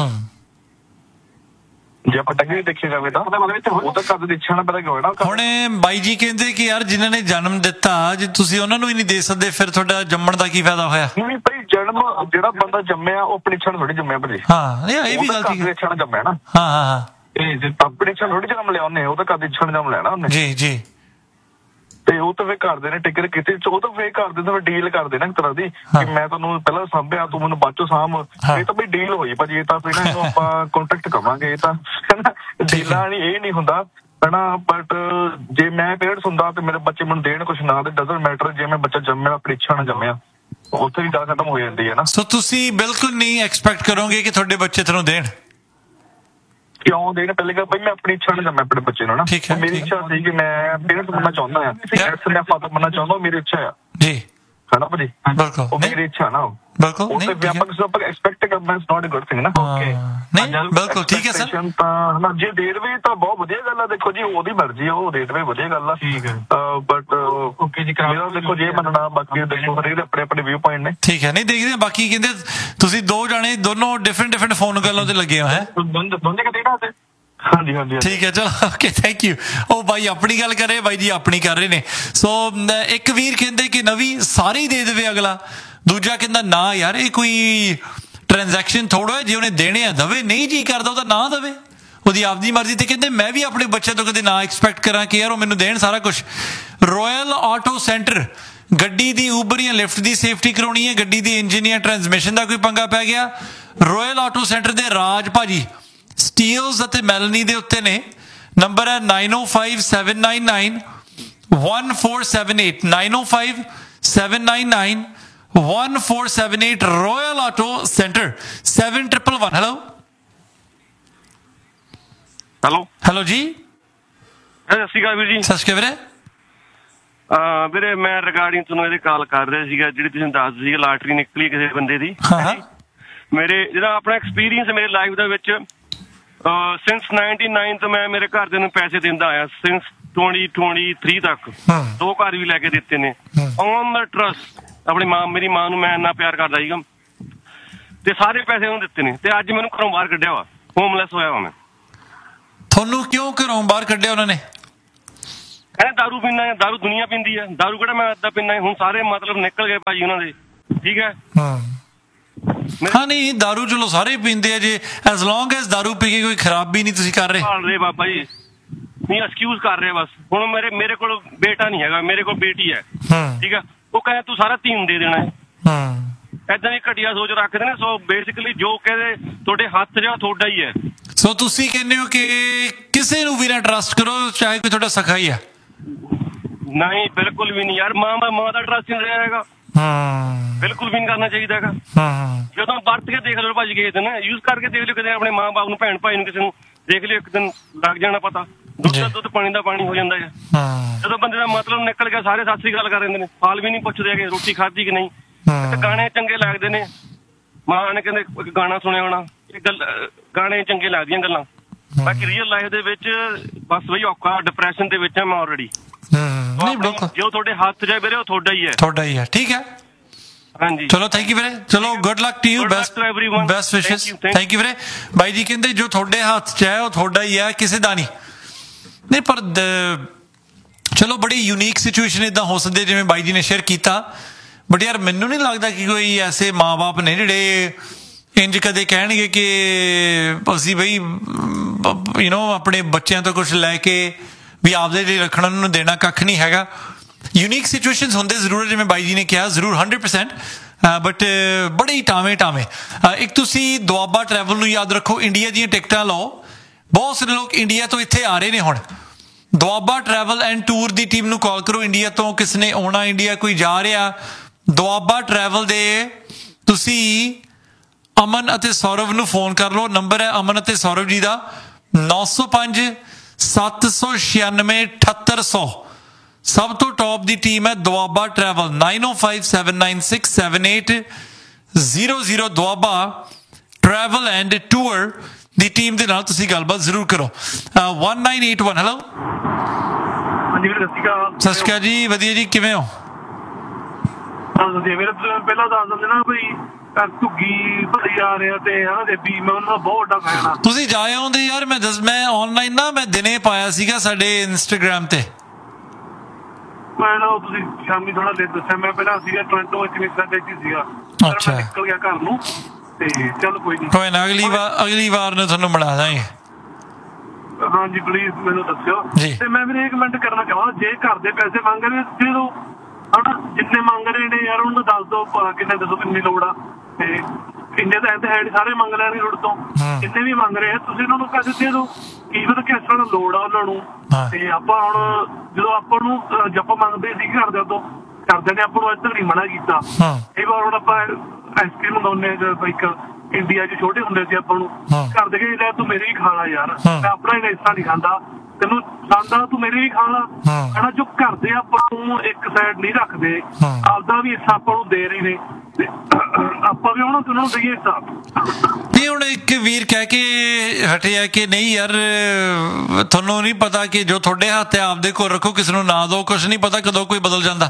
ਜੇ ਆਪਾਂ ਟੈਕਨੀਕਲੀ ਦੇਖਿਆ ਜਾਵੇ ਤਾਂ ਉਹ ਤਾਂ ਘਰ ਦੀ ਇੱਛਾ ਨਾਲ ਪੈਦਾ ਹੋਇਆ ਨਾ। ਹੁਣ ਬਾਈ ਜੀ ਕਹਿੰਦੇ ਕਿ ਯਾਰ ਜਿਨ੍ਹਾਂ ਨੇ ਜਨਮ ਦਿੱਤਾ, ਜੇ ਤੁਸੀਂ ਉਹਨਾਂ ਨੂੰ ਹੀ ਨਹੀਂ ਦੇ ਸਕਦੇ ਫਿਰ ਤੁਹਾਡਾ ਜੰਮਣ ਦਾ ਕੀ ਫਾਇਦਾ ਹੋਇਆ? ਨਹੀਂ ਭਾਈ, ਜਨਮ ਜਿਹੜਾ ਬੰਦਾ ਜੰਮਿਆ ਉਹ ਆਪਣੀ ਇੱਛਾ ਨਾਲ ਥੋੜੀ ਜੰਮਿਆ ਭਾਜੀ। ਹਾਂ, ਇਹ ਵੀ ਗੱਲ ਠੀਕ ਹੈ। ਇੱਛਾ ਨਾਲ ਜੰਮਿਆ ਨਾ। ਹਾਂ ਆਪਣੀ ਇੱਛਾ ਥੋੜੀ ਜਨਮ ਲਿਆ ਉਹਨੇ, ਉਹ ਤਾਂ ਘਰ ਦੀ ਇੱਛਾ ਨਾਲ ਜਨਮ ਲੈਣਾ ਉਹਨੇ। ਜੀ ਤੇ ਉਹ ਤਾਂ ਫੇਰ ਕਰਦੇ ਨੇ ਟਿਕਟ ਕੀਤੀ, ਉਹ ਤਾਂ ਫੇਰ ਕਰਦੇ ਨੇ ਡੀਲ ਕਰਦੇ ਨੇ ਇੱਕ ਤਰ੍ਹਾਂ ਦੀ ਕਿ ਮੈਂ ਤੁਹਾਨੂੰ ਪਹਿਲਾਂ ਸਾਂਭਿਆ, ਤੂੰ ਮੈਨੂੰ ਬਾਅਦ ਚੋਂ ਸਾਂਭ। ਇਹ ਤਾਂ ਬਈ ਡੀਲ ਹੋਈ ਭਾਜੀ, ਇਹ ਤਾਂ ਫਿਰ ਨਾ ਇਹਨੂੰ ਆਪਾਂ ਕੰਟਰੈਕਟ ਕਵਾਂਗੇ। ਇਹ ਤਾਂ ਡੀਲਾਂ ਨਹੀਂ, ਇਹ ਨਹੀਂ ਹੁੰਦਾ ਹਨਾ। ਬਟ ਜੇ ਮੈਂ ਪੇਰੈਂਟਸ ਹੁੰਦਾ ਤੇ ਮੇਰੇ ਬੱਚੇ ਮੈਨੂੰ ਦੇਣ ਕੁਛ ਨਾ, ਤੇ ਡਜ਼ਨਟ ਮੈਟਰ ਜੇ ਮੈਂ ਬੱਚਾ ਜੰਮਿਆ ਆਪਣੀ ਇੱਛਾ ਨਾਲ ਜੰਮਿਆ, ਉੱਥੇ ਹੀ ਗੱਲ ਖਤਮ ਹੋ ਜਾਂਦੀ ਹੈ ਨਾ। ਸੋ ਤੁਸੀਂ ਬਿਲਕੁਲ ਨਹੀਂ ਐਕਸਪੈਕਟ ਕਰੋਗੇ ਕਿ ਤੁਹਾਡੇ ਬੱਚੇ ਤੁਹਾਨੂੰ ਦੇਣ? ਕਿਉਂ ਦੇਣ? ਪਹਿਲੇ ਗੱਲ ਭਾਈ ਮੈਂ ਆਪਣੀ ਇੱਛਾ ਨਾਲ ਜੰਮਿਆ ਆਪਣੇ ਬੱਚੇ ਨੂੰ ਨਾ। ਮੇਰੀ ਇੱਛਾ ਸੀ ਕਿ ਮੈਂ ਪੇਰੈਂਟਸ ਬਣਨਾ ਚਾਹੁੰਦਾ ਆ, ਮੈਂ ਫਾਦਰ ਬਣਨਾ ਚਾਹੁੰਦਾ, ਮੇਰੀ ਇੱਛਾ ਆ ਜੀ, ਹਨਾ ਭਾਜੀ? ਬਿਲਕੁਲ, ਉਹ ਮੇਰੀ ਇੱਛਾ ਨਾ ਬਿਲਕੁਲ ਆਪਾਂ ਐਕਸਪੈਕਟ ਕਰਨਾ is not a good thing ਨਾ। ਨਹੀਂ ਬਿਲਕੁਲ ਠੀਕ ਹੈ ਸਰ। ਤਾਂ ਹਨਾ ਜੇ ਦੇ ਦੇਵੇ ਤਾਂ ਬਹੁਤ ਵਧੀਆ ਗੱਲ ਆ। ਦੇਖੋ ਜੀ ਉਹਦੀ ਮਰਜ਼ੀ ਆ, ਉਹ ਦੇ ਦੇਵੇ ਵਧੀਆ ਗੱਲ ਆ, ਠੀਕ ਹੈ। ਬਟ ਓਕੇ ਜੀ, ਮੇਰਾ ਦੇਖੋ ਜੇ ਮੰਨਣਾ, ਬਾਕੀ ਦੇਖੋ ਹਰੇਕ ਦੇ ਆਪਣੇ ਆਪਣੇ ਵਿਊ ਪੁਆਇੰਟ ਨੇ, ਠੀਕ ਹੈ। ਨਹੀਂ ਦੇਖਦੇ ਬਾਕੀ ਕਹਿੰਦੇ ਤੁਸੀਂ ਦੋ ਜਾਣੇ ਦੋਨੋਂ ਡਿਫਰੈਂਟ ਫੋਨ ਗੱਲਾਂ ਤੇ ਲੱਗੇ ਹੋ ਹੈ? ਦੋਨੇ ਕਿਤੇ ਨਾ। ਹਾਂਜੀ ਠੀਕ ਹੈ, ਚਲੋ ਓਕੇ, ਥੈਂਕ ਯੂ। ਉਹ ਬਾਈ ਆਪਣੀ ਗੱਲ ਕਰ ਰਹੇ, ਬਾਈ ਜੀ ਆਪਣੀ ਕਰ ਰਹੇ ਨੇ। ਸੋ ਇੱਕ ਵੀਰ ਕਹਿੰਦੇ ਕਿ ਨਵੀਂ ਸਾਰੇ ਹੀ ਦੇ ਦੇਵੇ ਅਗਲਾ, ਦੂਜਾ ਕਹਿੰਦਾ ਨਾ ਯਾਰ ਇਹ ਕੋਈ ਟ੍ਰਾਂਜੈਕਸ਼ਨ ਥੋੜਾ, ਜੇ ਉਹਨੇ ਦੇਣੇ ਆ ਦਵੇ, ਨਹੀਂ ਜੀ ਕਰਦਾ ਉਹਦਾ ਨਾ ਦਵੇ, ਉਹਦੀ ਆਪਦੀ ਮਰਜ਼ੀ। ਤੇ ਕਹਿੰਦੇ ਮੈਂ ਵੀ ਆਪਣੇ ਬੱਚੇ ਤੋਂ ਕਦੇ ਨਾ ਐਕਸਪੈਕਟ ਕਰਾਂ ਕਿ ਯਾਰ ਉਹ ਮੈਨੂੰ ਦੇਣ ਸਾਰਾ ਕੁਛ। ਰਾਇਲ ਆਟੋ ਸੈਂਟਰ, ਗੱਡੀ ਦੀ ਊਬਰ ਜਾਂ ਲਿਫਟ ਦੀ ਸੇਫਟੀ ਕਰਾਉਣੀ ਹੈ, ਗੱਡੀ ਦੀ ਇੰਜਨ ਜਾਂ ਟਰਾਂਸਮਿਸ਼ਨ ਦਾ ਕੋਈ ਪੰਗਾ ਪੈ ਗਿਆ, ਰਾਇਲ ਆਟੋ ਸੈਂਟਰ ਦੇ ਰਾਜ ਭਾਜੀ ਸਟੀਲਸ ਅਤੇ ਮੈਲਨੀ ਦੇ ਉੱਤੇ ਨੇ। ਨੰਬਰ ਹੈ 9057991478, 9057991478, ਰਾਇਲ ਆਟੋ ਸੈਂਟਰ 7111। ਹੈਲੋ ਜੀ, ਸਤਿ ਸ਼੍ਰੀ ਅਕਾਲ ਵੀਰ ਜੀ। ਸਤਿ ਸ਼੍ਰੀ ਅਕਾਲ ਵੀਰੇ। ਵੀਰੇ ਮੈਂ ਰਿਗਾਰਡਿੰਗ ਤੁਹਾਨੂੰ ਇਹਦੇ ਕਾਲ ਕਰ ਰਿਹਾ ਸੀਗਾ, ਜਿਹੜੀ ਤੁਸੀਂ ਦੱਸਦੇ ਸੀਗੇ ਲਾਟਰੀ ਨਿਕਲੀ ਕਿਸੇ ਬੰਦੇ ਦੀ। ਮੇਰੇ ਜਿਹੜਾ ਆਪਣਾ ਐਕਸਪੀਰੀਅੰਸ ਮੇਰੇ ਲਾਈਫ ਦੇ ਵਿੱਚ ਸਿੰਸ 99 ਤੋਂ ਮੈਂ ਮੇਰੇ ਘਰਦਿਆਂ ਨੂੰ ਪੈਸੇ ਦਿੰਦਾ ਆਇਆ, ਸਿੰਸ 2023 ਤੱਕ 2 ਘਰ ਵੀ ਲੈ ਕੇ ਦਿੱਤੇ ਨੇ ਔਨ ਦਾ ਟਰਸਟ। ਆਪਣੀ ਮੇਰੀ ਮਾਂ ਨੂੰ ਮੈਂ ਇੰਨਾ ਪਿਆਰ ਕਰਦਾ ਸੀਗਾ ਤੇ ਸਾਰੇ ਪੈਸੇ ਉਹਨੂੰ ਦਿੱਤੇ ਨੇ, ਤੇ ਅੱਜ ਮੈਨੂੰ ਘਰੋਂ ਬਾਹਰ ਕੱਢਿਆ ਵਾ, ਹੋਮਲੈਸ ਹੋਇਆ ਵਾ ਮੈਂ। ਤੁਹਾਨੂੰ ਕਿਉਂ ਘਰੋਂ ਬਾਹਰ ਕੱਢਿਆ ਉਹਨਾਂ ਨੇ? ਕਹਿੰਦੇ ਦਾਰੂ ਪੀਂਦਾ, ਦਾਰੂ ਦੁਨੀਆ ਪੀਂਦੀ ਆ, ਦਾਰੂ ਕਿਹੜਾ ਮੈਂ ਅੱਧਾ ਪੀਂਦਾ। ਹੁਣ ਸਾਰੇ ਮਤਲਬ ਨਿਕਲ ਗਏ ਭਾਜੀ ਉਹਨਾਂ ਦੇ, ਠੀਕ ਹੈ। ਹਾਂ ਨਹੀਂ, ਦਾਰੂ ਚਲੋ ਸਾਰੇ ਪੀਂਦੇ ਆ, ਜੇ ਐਸ ਲੌਂਗ ਐਸ ਦਾਰੂ ਪੀ ਕੇ ਕੋਈ ਖਰਾਬੀ ਨਹੀਂ ਤੁਸੀਂ ਕਰ ਰਹੇ। ਭਾਲ ਰਹੇ ਬਾਬਾ ਜੀ, ਨਹੀਂ ਐਕਸਕਿਊਜ਼ ਕਰ ਰਹੇ ਬਸ। ਹੁਣ ਮੇਰੇ ਕੋਲ ਬੇਟਾ ਨਹੀਂ ਹੈਗਾ, ਮੇਰੇ ਕੋਲ ਬੇਟੀ ਹੈ, ਠੀਕ ਹੈ। ਉਹ ਕਹਿੰਦਾ ਤੂੰ ਸਾਰਾ ਧੀਮ ਦੇ ਦੇਣਾ ਹੈ, ਏਦਾਂ ਦੀ ਘਟੀਆ ਸੋਚ ਰੱਖਦੇ ਨੇ। ਸੋ ਬੇਸਿਕਲੀ ਜੋ ਕਹਿੰਦੇ ਤੁਹਾਡੇ ਹੱਥ ਜਾਂ ਤੁਹਾਡਾ ਹੀ ਹੈ। ਸੋ ਤੁਸੀਂ ਕਹਿੰਦੇ ਹੋ ਕਿ ਕਿਸੇ ਨੂੰ ਵੀ ਨਾ ਟਰਸਟ ਕਰੋ, ਚਾਹੇ ਕੋਈ ਤੁਹਾਡਾ ਸਖਾ ਹੀ ਹੈ। ਨਹੀਂ ਬਿਲਕੁਲ ਵੀ ਨਹੀਂ ਯਾਰ, ਮਾਂ ਦਾ ਟਰਸਟ ਨਹੀਂ ਰਿਹਾ ਹੈਗਾ, ਬਿਲਕੁਲ ਵੀ ਨਹੀਂ ਕਰਨਾ ਚਾਹੀਦਾ ਹੈਗਾ। ਜਦੋਂ ਵਰਤ ਕੇ ਦੇਖ ਲਓ ਭਾਜੀ, ਕਿਸੇ ਦਿਨ ਯੂਜ਼ ਕਰਕੇ ਦੇਖ ਲਿਓ, ਕਿਤੇ ਆਪਣੇ ਮਾਂ ਬਾਪ ਨੂੰ, ਭੈਣ ਭਾਈ ਨੂੰ, ਕਿਸੇ ਨੂੰ ਦੇਖ ਲਿਓ, ਇੱਕ ਦਿਨ ਲੱਗ ਜਾਣਾ ਪਤਾ। ਦੁੱਧ ਦਾ ਦੁੱਧ, ਪਾਣੀ ਦਾ ਪਾਣੀ ਹੋ ਜਾਂਦਾ ਹੈ। ਜਦੋਂ ਬੰਦੇ ਦਾ ਮਤਲਬ ਨਿਕਲ ਗਿਆ, ਸਾਰੇ ਸਤਿ ਸ੍ਰੀ ਅਕਾਲ ਕਰ ਦਿੰਦੇ ਨੇ, ਹਾਲ ਵੀ ਨਹੀਂ ਪੁੱਛਦੇ ਹੈਗੇ ਰੋਟੀ ਖਾਧੀ ਕਿ ਨਹੀਂ। ਗਾਣੇ ਚੰਗੇ ਲੱਗਦੇ ਨੇ, ਮਾਂ ਨੇ ਕਹਿੰਦੇ ਇੱਕ ਗਾਣਾ ਸੁਣਿਆ ਹੋਣਾ, ਇਹ ਗੱਲ ਗਾਣੇ ਚੰਗੇ ਲੱਗਦੀਆਂ ਗੱਲਾਂ। ਬਾਕੀ ਰੀਅਲ ਲਾਈਫ ਦੇ ਵਿੱਚ ਬਸ ਬਈ ਔਖਾ, ਡਿਪਰੈਸ਼ਨ ਦੇ ਵਿੱਚ ਆ ਮੈਂ ਆਲਰੇਡੀ। ਜੋ ਤੁਹਾਡੇ ਹੱਥ ਜਾਏ ਵੀਰੇ ਉਹ ਤੁਹਾਡਾ ਹੀ ਹੈ, ਠੀਕ ਹੈ। ਹਾਂਜੀ ਚਲੋ, ਥੈਂਕ ਯੂ ਵੀਰੇ, ਚਲੋ good luck to you, best ਵਿਸ਼ੇਸ, ਥੈਂਕ ਯੂ ਵੀਰੇ। ਬਾਈ ਜੀ ਕਹਿੰਦੇ ਜੋ ਤੁਹਾਡੇ ਹੱਥ 'ਚ ਹੈ ਉਹ ਤੁਹਾਡਾ ਹੀ ਹੈ, ਕਿਸੇ ਦਾ ਨਹੀਂ। ਪਰ ਚਲੋ ਬੜੀ ਯੂਨੀਕ ਸਿਚੁਏਸ਼ਨ ਇਦਾਂ ਹੋ ਸਕਦੀ ਜਿਵੇਂ ਬਾਈ ਜੀ ਨੇ ਸ਼ੇਅਰ ਕੀਤਾ, ਬਟ ਯਾਰ ਮੈਨੂੰ ਨਹੀਂ ਲੱਗਦਾ ਕਿ ਕੋਈ ਐਸੇ ਮਾਂ ਬਾਪ ਨੇ ਜਿਹੜੇ ਇੰਜ ਕਦੇ ਕਹਿਣਗੇ ਕਿ ਅਸੀਂ ਬਈ ਆਪਣੇ ਬੱਚਿਆਂ ਤੋਂ ਕੁਛ ਲੈ ਕੇ ਵੀ ਆਪਦੇ ਲਈ ਰੱਖਣਾ, ਉਹਨਾਂ ਨੂੰ ਦੇਣਾ ਕੱਖ ਨਹੀਂ ਹੈਗਾ। ਯੂਨੀਕ ਸਿਚੁਏਸ਼ਨਸ ਹੁੰਦੇ ਜ਼ਰੂਰ, ਜਿਵੇਂ ਬਾਈ ਜੀ ਨੇ ਕਿਹਾ, ਜ਼ਰੂਰ 100%, ਬਟ ਬੜੇ ਟਾਵੇਂ। ਇੱਕ ਤੁਸੀਂ ਦੁਆਬਾ ਟਰੈਵਲ ਨੂੰ ਯਾਦ ਰੱਖੋ, ਇੰਡੀਆ ਦੀਆਂ ਟਿਕਟਾਂ ਲਓ। ਬਹੁਤ ਸਾਰੇ ਲੋਕ ਇੰਡੀਆ ਤੋਂ ਇੱਥੇ ਆ ਰਹੇ ਨੇ ਹੁਣ। Doaba travel and tour the team ਨੂੰ ਕਾਲ ਕਰੋ, ਇੰਡੀਆ ਤੋਂ ਕਿਸ ਨੇ ਆਉਣਾ, ਇੰਡੀਆ ਕੋਈ ਜਾ ਰਿਹਾ, ਦੁਆਬਾ ਟਰੈਵਲ ਦੇ ਤੁਸੀਂ ਅਮਨ ਅਤੇ ਸੌਰਵ ਨੂੰ ਫੋਨ ਕਰ ਲਓ। ਨੰਬਰ ਹੈ ਅਮਨ ਅਤੇ ਸੌਰਵ ਜੀ ਦਾ 905 796 7800। ਸਭ ਤੋਂ ਟੌਪ ਦੀ ਟੀਮ ਹੈ Doaba travel, 905796 7800। Doaba travel and tour the team ਦੇ ਨਾਲ ਤੁਸੀਂ ਗੱਲਬਾਤ ਜ਼ਰੂਰ ਕਰੋ। 1981 ਹੈਲੋ। ਹਾਂਜੀ ਵੀਰ, ਸਤਿ ਸ਼੍ਰੀ ਅਕਾਲ ਜੀ, ਵਧੀਆ ਜੀ, ਕਿਵੇਂ ਹੋ? ਪਹਿਲਾਂ ਦੱਸ ਦਿੰਦੇ ਨਾ ਬਈ ਘੁੱਗੀ ਭਾਈ ਆ ਰਿਹਾ ਤੇ ਵੀ ਮੈਂ ਉਹਨਾਂ ਦਾ ਬਹੁਤ ਵੱਡਾ ਫੈਨ ਆ। ਤੁਸੀਂ ਜਾ ਆਉਂਦੇ ਯਾਰ, ਮੈਂ ਆਨਲਾਈਨ ਨਾ ਮੈਂ ਦਿਨੇ ਪਾਇਆ ਸੀਗਾ ਸਾਡੇ ਇੰਸਟਾਗ੍ਰਾਮ ਤੇ। ਮੈਂ ਨਾ ਤੁਸੀਂ ਸ਼ਾਮੀ ਥੋੜਾ ਲੇਟ ਦੱਸਿਆ, ਮੈਂ ਪਹਿਲਾਂ ਸੀਗਾ ਟੋਰਾਂਟੋ ਵਿੱਚ ਸੀਗਾ। ਅੱਛਾ, ਨਿਕਲ ਗਿਆ ਘਰ ਨੂੰ ਤੇ ਚੱਲ ਕੋਈ ਨਹੀਂ, ਕੋਈ ਨਾ ਅਗਲੀ ਵਾਰ ਨੂੰ ਤੁਹਾਨੂੰ ਬਣਾ ਦਾਂਗੇ। ਹਾਂਜੀ ਪਲੀਜ਼ ਮੈਨੂੰ ਦੱਸਿਓ। ਤੇ ਮੈਂ ਵੀ ਰეკਮੈਂਡ ਕਰਨਾ ਚਾਹਾਂ, ਜੇ ਘਰ ਦੇ ਪੈਸੇ ਮੰਗ ਰਹੇ ਦੇ ਦਿਓ, ਹਨਾ ਜਿੰਨੇ ਮੰਗ ਰਹੇ ਨੇ ਯਾਰ ਉਹਨੂੰ ਦੱਸ ਦਿਓ ਕਿੰਨੇ ਦੱਸੋ ਕਿੰਨੀ ਲੋੜ ਆ। ਤੇ ਇੰਨੇ ਤਾਂ ਐਂ ਹੈ ਸਾਰੇ ਮੰਗ ਲੈਣਗੇ ਤੁਹਾਡੇ ਤੋਂ, ਜਿੰਨੇ ਵੀ ਮੰਗ ਰਹੇ ਆ ਤੁਸੀਂ ਉਹਨਾਂ ਨੂੰ ਪੈਸੇ ਦੇ ਦਿਓ। ਕੀ ਪਤਾ ਕਿਸ ਤਰ੍ਹਾਂ ਲੋੜ ਆ ਉਹਨਾਂ ਨੂੰ। ਤੇ ਆਪਾਂ ਹੁਣ ਜਦੋਂ ਆਪਾਂ ਨੂੰ ਜੱਪ ਮੰਗਦੇ ਸੀ ਘਰਦਿਆਂ ਤੋਂ, ਘਰਦਿਆਂ ਨੇ ਆਪਾਂ ਨੂੰ ਇੱਧਰ ਨਹੀਂ ਮਨਾ ਕੀਤਾ। ਕਈ ਵਾਰ ਹੁਣ ਆਪਾਂ ਆਈਸਕ੍ਰੀਮ ਮੰਗਾਉਂਦੇ ਇੱਕ ਇੰਡੀਆ 'ਚ ਛੋਟੇ ਹੁੰਦੇ ਸੀ, ਆਪਾਂ ਨੂੰ ਘਰ ਦੇ ਕਹਿੰਦੇ ਤੂੰ ਮੇਰੀ ਵੀ ਖਾ ਲਾ ਯਾਰ, ਮੈਂ ਆਪਣਾ ਹੀ ਹਿੱਸਾ ਨਹੀਂ ਖਾਂਦਾ, ਤੈਨੂੰ ਪਸੰਦ ਆ ਤੂੰ ਮੇਰੀ ਵੀ ਖਾ ਲਾ। ਹਨਾ ਜੋ ਘਰ ਦੇ ਆਪਾਂ ਨੂੰ ਇੱਕ ਸਾਈਡ ਨਹੀਂ ਰੱਖਦੇ, ਆਪਦਾ ਵੀ ਹਿੱਸਾ ਆਪਾਂ ਨੂੰ ਦੇ ਰਹੇ ਨੇ, ਆਪਾਂ ਵੀ ਉਹਨਾਂ ਨੂੰ ਦਈਏ ਹਿੱਸਾ। ਨਹੀਂ ਹੁਣ ਇੱਕ ਵੀਰ ਕਹਿ ਕੇ ਹਟਿਆ ਕਿ ਨਹੀਂ ਯਾਰ ਤੁਹਾਨੂੰ ਨਹੀਂ ਪਤਾ ਕਿ ਜੋ ਤੁਹਾਡੇ ਹੱਥ ਹੈ ਆਪਦੇ ਕੋਲ ਰੱਖੋ, ਕਿਸੇ ਨੂੰ ਨਾ ਦਿਓ, ਕੁਛ ਨਹੀਂ ਪਤਾ ਕਦੋਂ ਕੋਈ ਬਦਲ ਜਾਂਦਾ।